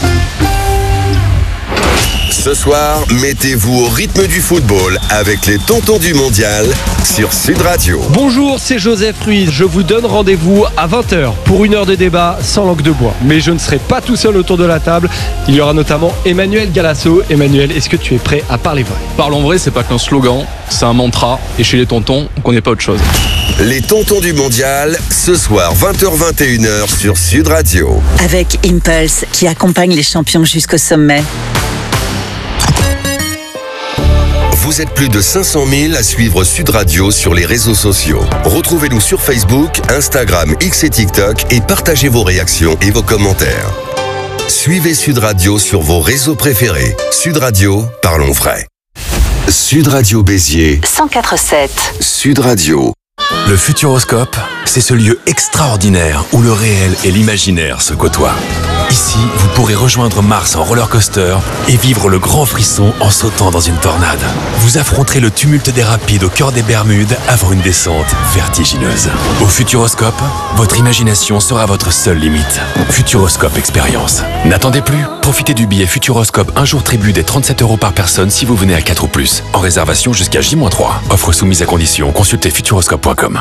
Ce soir, mettez-vous au rythme du football avec les tontons du mondial sur Sud Radio. Bonjour, c'est Joseph Ruiz. Je vous donne rendez-vous à 20h pour une heure de débat sans langue de bois. Mais je ne serai pas tout seul autour de la table. Il y aura notamment Emmanuel Galasso. Emmanuel, est-ce que tu es prêt à parler vrai ? Parlons vrai, c'est pas qu'un slogan, c'est un mantra. Et chez les tontons, on connaît pas autre chose. Les tontons du mondial, ce soir 20h-21h sur Sud Radio. Avec Impulse qui accompagne les champions jusqu'au sommet. Vous êtes plus de 500 000 à suivre Sud Radio sur les réseaux sociaux. Retrouvez-nous sur Facebook, Instagram, X et TikTok et partagez vos réactions et vos commentaires. Suivez Sud Radio sur vos réseaux préférés. Sud Radio, parlons vrai. Sud Radio Béziers 104.7. Sud Radio. Le Futuroscope, c'est ce lieu extraordinaire où le réel et l'imaginaire se côtoient. Ici, vous pourrez rejoindre Mars en roller coaster et vivre le grand frisson en sautant dans une tornade. Vous affronterez le tumulte des rapides au cœur des Bermudes avant une descente vertigineuse. Au Futuroscope, votre imagination sera votre seule limite. Futuroscope Expérience. N'attendez plus, profitez du billet Futuroscope un jour tribut des 37 € par personne si vous venez à 4 ou plus. En réservation jusqu'à J-3. Offre soumise à condition, consultez futuroscope.com.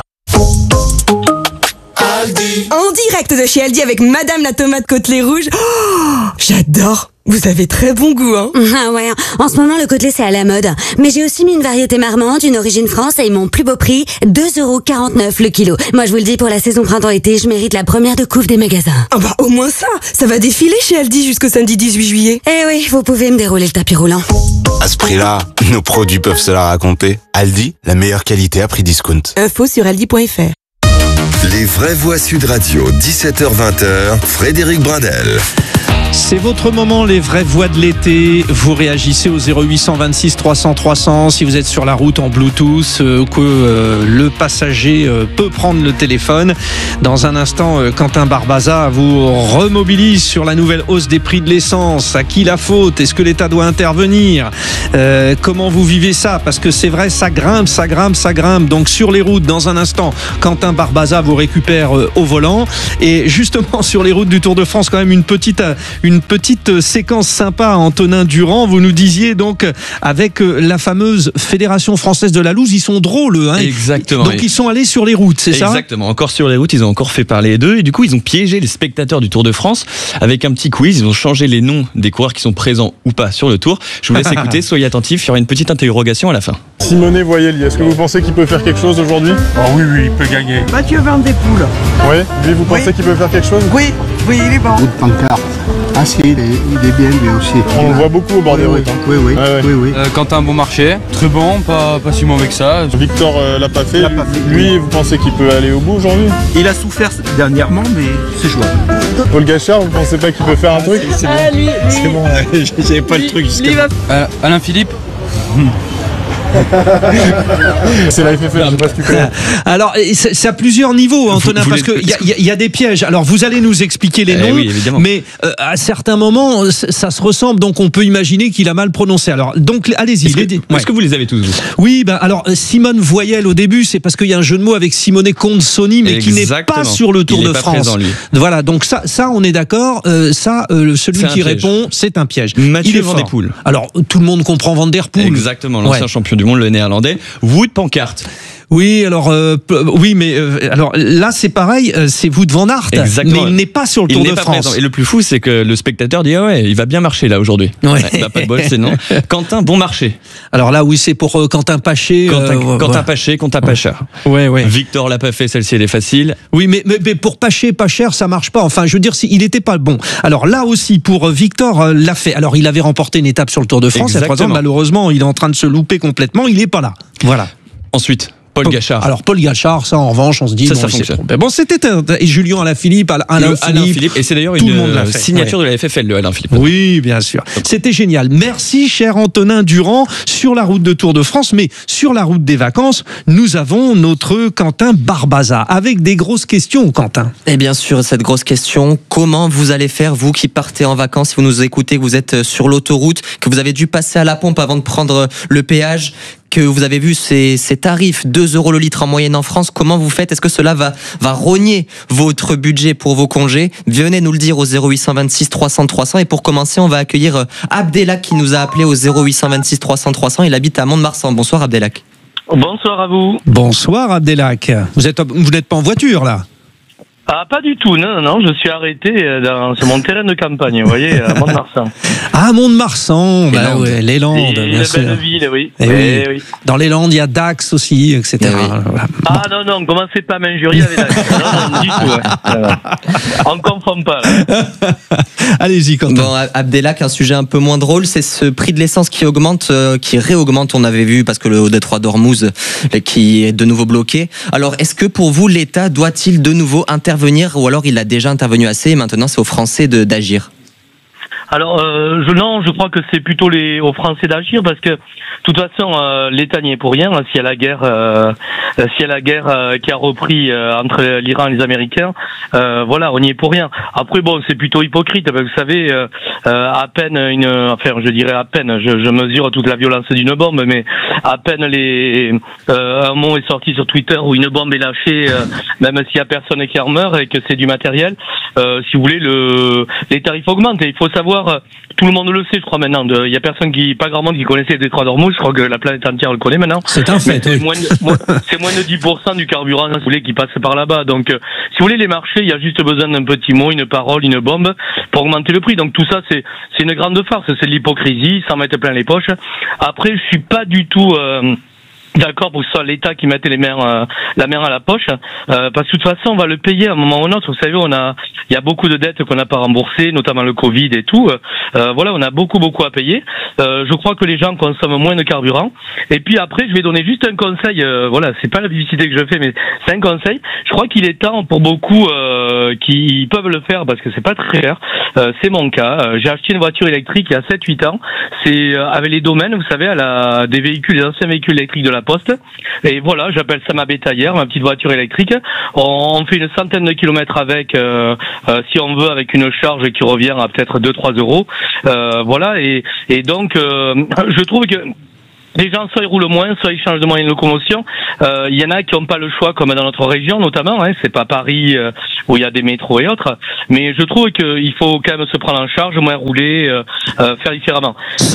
En direct de chez Aldi avec Madame la tomate côtelée rouge. Oh, j'adore. Vous avez très bon goût, hein. Ah ouais, en ce moment le côtelé c'est à la mode. Mais j'ai aussi mis une variété marmande, une origine France et mon plus beau prix, 2,49€ le kilo. Moi je vous le dis, pour la saison printemps-été, je mérite la première de couve des magasins. Ah bah au moins ça va défiler chez Aldi jusqu'au samedi 18 juillet. Eh oui, vous pouvez me dérouler le tapis roulant. À ce prix-là, nos produits peuvent se la raconter. Aldi, la meilleure qualité à prix discount. Info sur aldi.fr. Les vraies voix Sud Radio, 17h-20h, Frédéric Brindel. C'est votre moment, les vraies voix de l'été. Vous réagissez au 0826 300 300 si vous êtes sur la route en Bluetooth, que le passager peut prendre le téléphone. Dans un instant, Quentin Barbaza vous remobilise sur la nouvelle hausse des prix de l'essence. À qui la faute? Est-ce que l'État doit intervenir? Comment vous vivez ça? Parce que c'est vrai, ça grimpe. Donc sur les routes, dans un instant, Quentin Barbaza vous récupère au volant. Et justement, sur les routes du Tour de France, quand même une petite séquence sympa. Antonin Durand, vous nous disiez donc avec la fameuse Fédération Française de la Loose, ils sont drôles, hein. Exactement. Donc ils sont allés sur les routes, c'est ça? Exactement, encore sur les routes, ils ont encore fait parler d'eux et du coup ils ont piégé les spectateurs du Tour de France avec un petit quiz. Ils ont changé les noms des coureurs qui sont présents ou pas sur le Tour. Je vous laisse écouter, soyez attentifs, il y aura une petite interrogation à la fin. Simone Voyelli, est-ce que vous pensez qu'il peut faire quelque chose aujourd'hui? Oui, il peut gagner. Mathieu Van Der Poel. Oui, lui vous pensez qu'il peut faire quelque chose? Oui, il est bon. Bout de pancarte. Ah si, il est bien lui aussi. On le voit beaucoup au bord des routes. Oui. Quentin Beaumarchais, très bon, pas si mauvais que ça. Victor l'a pas fait. Lui, vous pensez qu'il peut aller au bout aujourd'hui? Il a souffert dernièrement, mais c'est jouable. Paul Gachard, vous pensez pas qu'il peut faire un truc? C'est bon, j'avais pas le truc jusqu'à Alain Philippe. C'est la FFL, je sais pas si tu connais. Alors, c'est à plusieurs niveaux, Antonin, parce qu'il y a des pièges. Alors, vous allez nous expliquer les noms, oui, mais à certains moments, ça se ressemble, donc on peut imaginer qu'il a mal prononcé. Alors, donc, allez-y. Est-ce que vous les avez tous, vous? Oui, alors, Simone Voyelle, au début, c'est parce qu'il y a un jeu de mots avec Simone Consoni, mais qui n'est pas sur le Tour de France. Présent, lui. Voilà, donc ça, on est d'accord. Celui qui répond, c'est un piège. Mathieu Van Der Poel. Alors, tout le monde comprend Van Der Poel. Exactement, l'ancien champion du monde, le néerlandais. Wout Pancarte. Oui, alors alors là c'est pareil, c'est Wout van Aert. Exactement. Mais il n'est pas sur le Tour de France. Présent. Et le plus fou, c'est que le spectateur dit il va bien marcher là aujourd'hui. Il va pas de bol, c'est non. Quentin Beaumarchais. Alors là, oui, c'est pour Quentin Paché. Quentin Paché, Quentin Pachard. Ouais. Victor l'a pas fait, celle-ci elle est facile. Oui, mais pour Paché, pas cher, ça marche pas. Enfin, je veux dire, il était pas bon. Alors là aussi, pour Victor l'a fait. Alors il avait remporté une étape sur le Tour de France. Il y a 3 ans, malheureusement, il est en train de se louper complètement. Il est pas là. Voilà. Ensuite. Paul Gachard. Alors Paul Gachard, ça en revanche, on se dit ça fonctionne. Bon, c'était et Julien Alaphilippe, Alain Philippe, et c'est d'ailleurs une signature de la FFL de Alain Philippe. Oui, bien sûr. C'était génial. Merci, cher Antonin Durand, sur la route de Tour de France, mais sur la route des vacances, nous avons notre Quentin Barbaza avec des grosses questions, Quentin. Et bien sûr, cette grosse question, comment vous allez faire, vous qui partez en vacances, si vous nous écoutez, que vous êtes sur l'autoroute, que vous avez dû passer à la pompe avant de prendre le péage, que vous avez vu ces tarifs, 2€ le litre en moyenne en France, comment vous faites? Est-ce que cela va rogner votre budget pour vos congés? Venez nous le dire au 0826 300 300. Et pour commencer, on va accueillir Abdelak qui nous a appelé au 0826 300 300. Il habite à Mont-de-Marsan. Bonsoir Abdelak. Bonsoir à vous. Bonsoir Abdelak. Vous n'êtes pas en voiture là? Ah, pas du tout, non, je suis arrêté sur mon terrain de campagne, vous voyez, à Mont-de-Marsan. Ah, Mont-de-Marsan, les Landes, bien sûr. C'est une belle ville, oui. Oui. Dans les Landes, il y a Dax aussi, etc. Ah non, commencez pas à m'injurier avec Dax. Non, du tout. On confond pas, là. Allez-y, Quentin. Bon, Abdelak, un sujet un peu moins drôle, c'est ce prix de l'essence qui augmente, qui réaugmente, on avait vu, parce que le détroit d'Ormuz qui est de nouveau bloqué. Alors, est-ce que pour vous, l'État doit-il de nouveau intervenir, ou alors il a déjà intervenu assez et maintenant c'est aux Français d'agir? Alors, je crois que c'est plutôt aux Français d'agir parce que, de toute façon, l'État n'y est pour rien. S'il y a la guerre, qui a repris entre l'Iran et les Américains, voilà, on n'y est pour rien. Après, bon, c'est plutôt hypocrite. Parce que vous savez, à peine je mesure toute la violence d'une bombe, mais à peine un mot est sorti sur Twitter où une bombe est lâchée, même s'il y a personne qui en meurt et que c'est du matériel. Si vous voulez, les tarifs augmentent. Et il faut savoir histoire, tout le monde le sait, je crois maintenant. Il y a personne pas grand monde qui connaissait le détroit d'Ormuz. Je crois que la planète entière le connaît maintenant. C'est un fait. C'est moins de 10% du carburant, si vous voulez, qui passe par là-bas. Donc, si vous voulez, les marchés, il y a juste besoin d'un petit mot, une parole, une bombe pour augmenter le prix. Donc tout ça, c'est une grande farce. C'est de l'hypocrisie, s'en mettre plein les poches. Après, je suis pas du tout d'accord pour que ce soit l'État qui mette la main à la poche, parce que de toute façon on va le payer à un moment ou un autre. Vous savez, il y a beaucoup de dettes qu'on n'a pas remboursées, notamment le Covid et tout. Voilà, on a beaucoup à payer. Je crois que les gens consomment moins de carburant. Et puis après, je vais donner juste un conseil. Voilà, c'est pas la publicité que je fais, mais c'est un conseil. Je crois qu'il est temps pour beaucoup qui peuvent le faire parce que c'est pas très cher. C'est mon cas. J'ai acheté une voiture électrique il y a 7-8 ans. C'est avec les domaines, vous savez, des véhicules, les anciens véhicules électriques de la Poste. Et voilà, j'appelle ça ma bétaillère, ma petite voiture électrique. On fait une centaine de kilomètres avec, si on veut, avec une charge qui revient à peut-être 2-3 euros. Voilà, et donc je trouve que les gens, soit ils roulent moins, soit ils changent de moyen de locomotion. Il y en a qui n'ont pas le choix, comme dans notre région notamment. C'est pas Paris où il y a des métros et autres. Mais je trouve qu'il faut quand même se prendre en charge, moins rouler, faire différemment.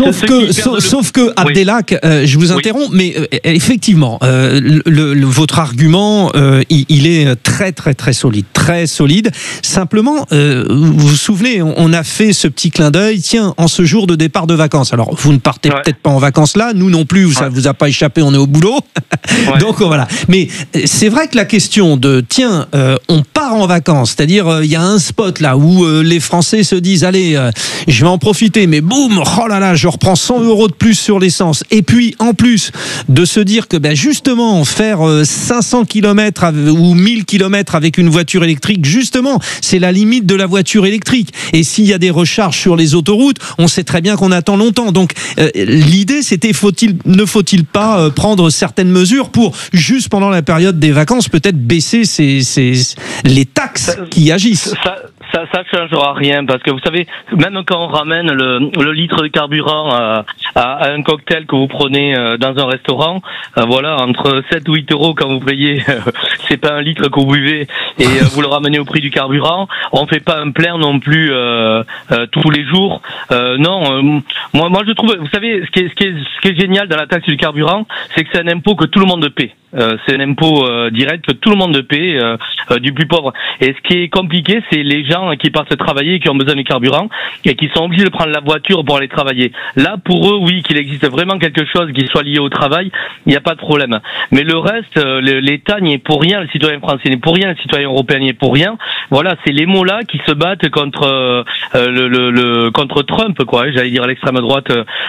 Sauf que Abdelhak, je vous interromps, mais effectivement, votre argument, il est très solide. Simplement, vous vous souvenez, on a fait ce petit clin d'œil. Tiens, en ce jour de départ de vacances. Alors, vous ne partez peut-être pas en vacances là, nous non plus, ça vous a pas échappé, on est au boulot. Donc voilà. Mais c'est vrai que la question de tiens, on part en vacances, c'est-à-dire il y a un spot là où les Français se disent allez, je vais en profiter, mais boum, oh là là, je reprends 100 € de plus sur l'essence. Et puis en plus de se dire que justement faire 500 km ou 1000 km avec une voiture électrique, justement, c'est la limite de la voiture électrique. Et s'il y a des recharges sur les autoroutes, on sait très bien qu'on attend longtemps. Donc l'idée, c'était ne faut-il pas prendre certaines mesures pour, juste pendant la période des vacances, peut-être baisser les taxes qui agissent? Ça changera rien, parce que vous savez, même quand on ramène le litre de carburant à un cocktail que vous prenez dans un restaurant, voilà, entre 7 ou 8 € quand vous payez, c'est pas un litre que vous buvez et vous le ramenez au prix du carburant. On fait pas un plein non plus tous les jours. Non, moi je trouve, vous savez, ce qui est génial dans la taxe du carburant, c'est que c'est un impôt que tout le monde paie. C'est un impôt direct que tout le monde paie, du plus pauvre. Et ce qui est compliqué, c'est les gens qui partent travailler et qui ont besoin de carburant et qui sont obligés de prendre la voiture pour aller travailler. Là, pour eux, oui, qu'il existe vraiment quelque chose qui soit lié au travail, il n'y a pas de problème. Mais le reste, l'État n'y est pour rien, le citoyen français n'est pour rien, le citoyen européen n'y est pour rien. Voilà, c'est les mots-là qui se battent contre contre Trump, quoi. J'allais dire l'extrême droite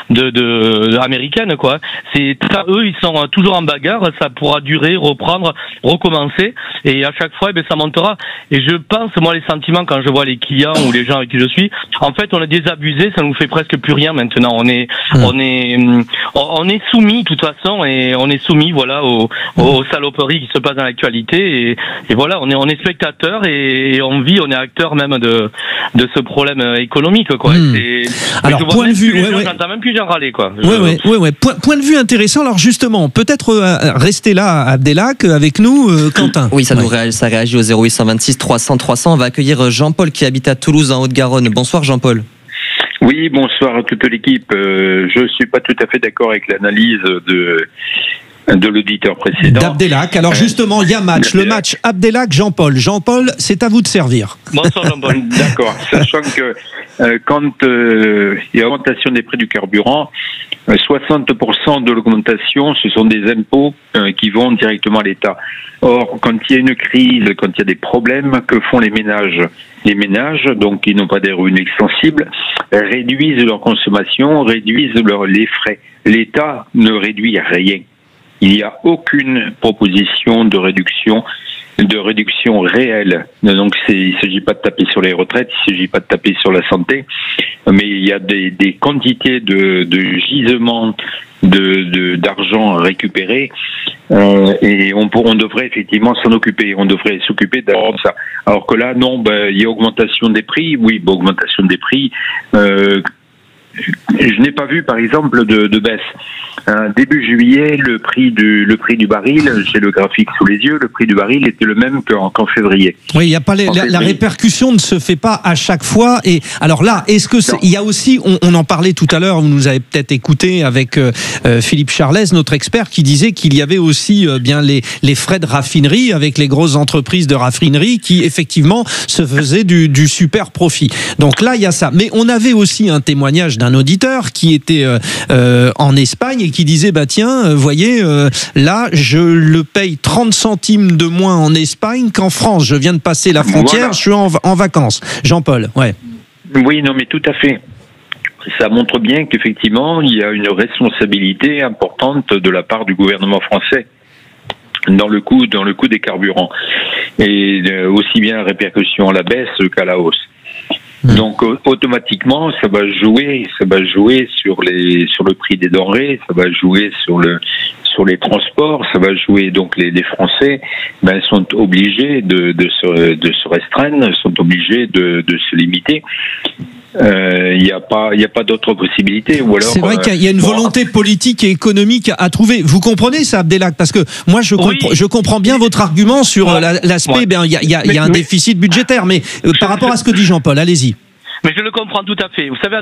américaine, quoi. C'est eux, ils sont toujours en bagarre. Ça pourra durer, reprendre, recommencer, et à chaque fois, ça montera. Et je pense, moi, les sentiments quand je vois les clients ou les gens avec qui je suis, en fait, on est désabusé, ça nous fait presque plus rien maintenant. On est soumis, de toute façon, et on est soumis, voilà, aux saloperies qui se passent dans l'actualité, et voilà, on est spectateur et on vit, on est acteur même de ce problème économique, quoi. Alors, point de vue, j'entends même plus gens râler, quoi. Point de vue intéressant. Alors justement, peut-être rester là, Abdelhak, avec nous, Quentin. Oui, ça réagit au 0826 300 300. On va accueillir Jean-Paul qui habite à Toulouse en Haute-Garonne. Bonsoir Jean-Paul. Oui, bonsoir à toute l'équipe. Je suis pas tout à fait d'accord avec l'analyse de l'auditeur précédent. D'Abdelhak. Alors justement, il y a match. Le match Abdelhak-Jean-Paul. Jean-Paul, c'est à vous de servir. Bonsoir Jean-Paul. D'accord. Sachant que quand il y a augmentation des prix du carburant, 60% de l'augmentation, ce sont des impôts qui vont directement à l'État. Or, quand il y a une crise, quand il y a des problèmes, que font les ménages? Les ménages, donc qui n'ont pas des revenus extensibles, réduisent leur consommation, réduisent les frais. L'État ne réduit rien. Il n'y a aucune proposition de réduction réelle. Donc il ne s'agit pas de taper sur les retraites, il ne s'agit pas de taper sur la santé, mais il y a des quantités de gisements d'argent récupéré, et on devrait effectivement s'en occuper. On devrait s'occuper d'abord de ça. Alors que là, non, il y a augmentation des prix. Oui, augmentation des prix. Je n'ai pas vu, par exemple, de baisse. Début juillet, le prix du baril, j'ai le graphique sous les yeux, le prix du baril était le même qu'en février. Oui, il y a pas la répercussion ne se fait pas à chaque fois. Et alors là, est-ce que il y a aussi, on en parlait tout à l'heure, vous nous avez peut-être écouté avec Philippe Charlès, notre expert, qui disait qu'il y avait aussi bien les frais de raffinerie avec les grosses entreprises de raffinerie qui effectivement se faisaient du super profit. Donc là, il y a ça. Mais on avait aussi un témoignage d'un auditeur qui était en Espagne et qui disait voyez, là je le paye 30 centimes de moins en Espagne qu'en France. Je viens de passer la frontière, je suis en vacances. Jean-Paul, ouais. Oui, non, mais tout à fait. Ça montre bien qu'effectivement, il y a une responsabilité importante de la part du gouvernement français dans le coût des carburants. Et aussi bien répercussion à la baisse qu'à la hausse. Donc automatiquement, ça va jouer sur le prix des denrées, ça va jouer sur les transports, ça va jouer, donc les Français sont obligés de se restreindre, sont obligés de se limiter. Il n'y a pas d'autre possibilité. Ou alors, c'est vrai qu'il y a une volonté politique et économique à trouver. Vous comprenez ça, Abdelhak? Parce que moi, je comprends bien votre argument sur l'aspect. Il y a un déficit budgétaire, mais par rapport à ce que dit Jean-Paul, allez-y. Mais je le comprends tout à fait. Vous savez,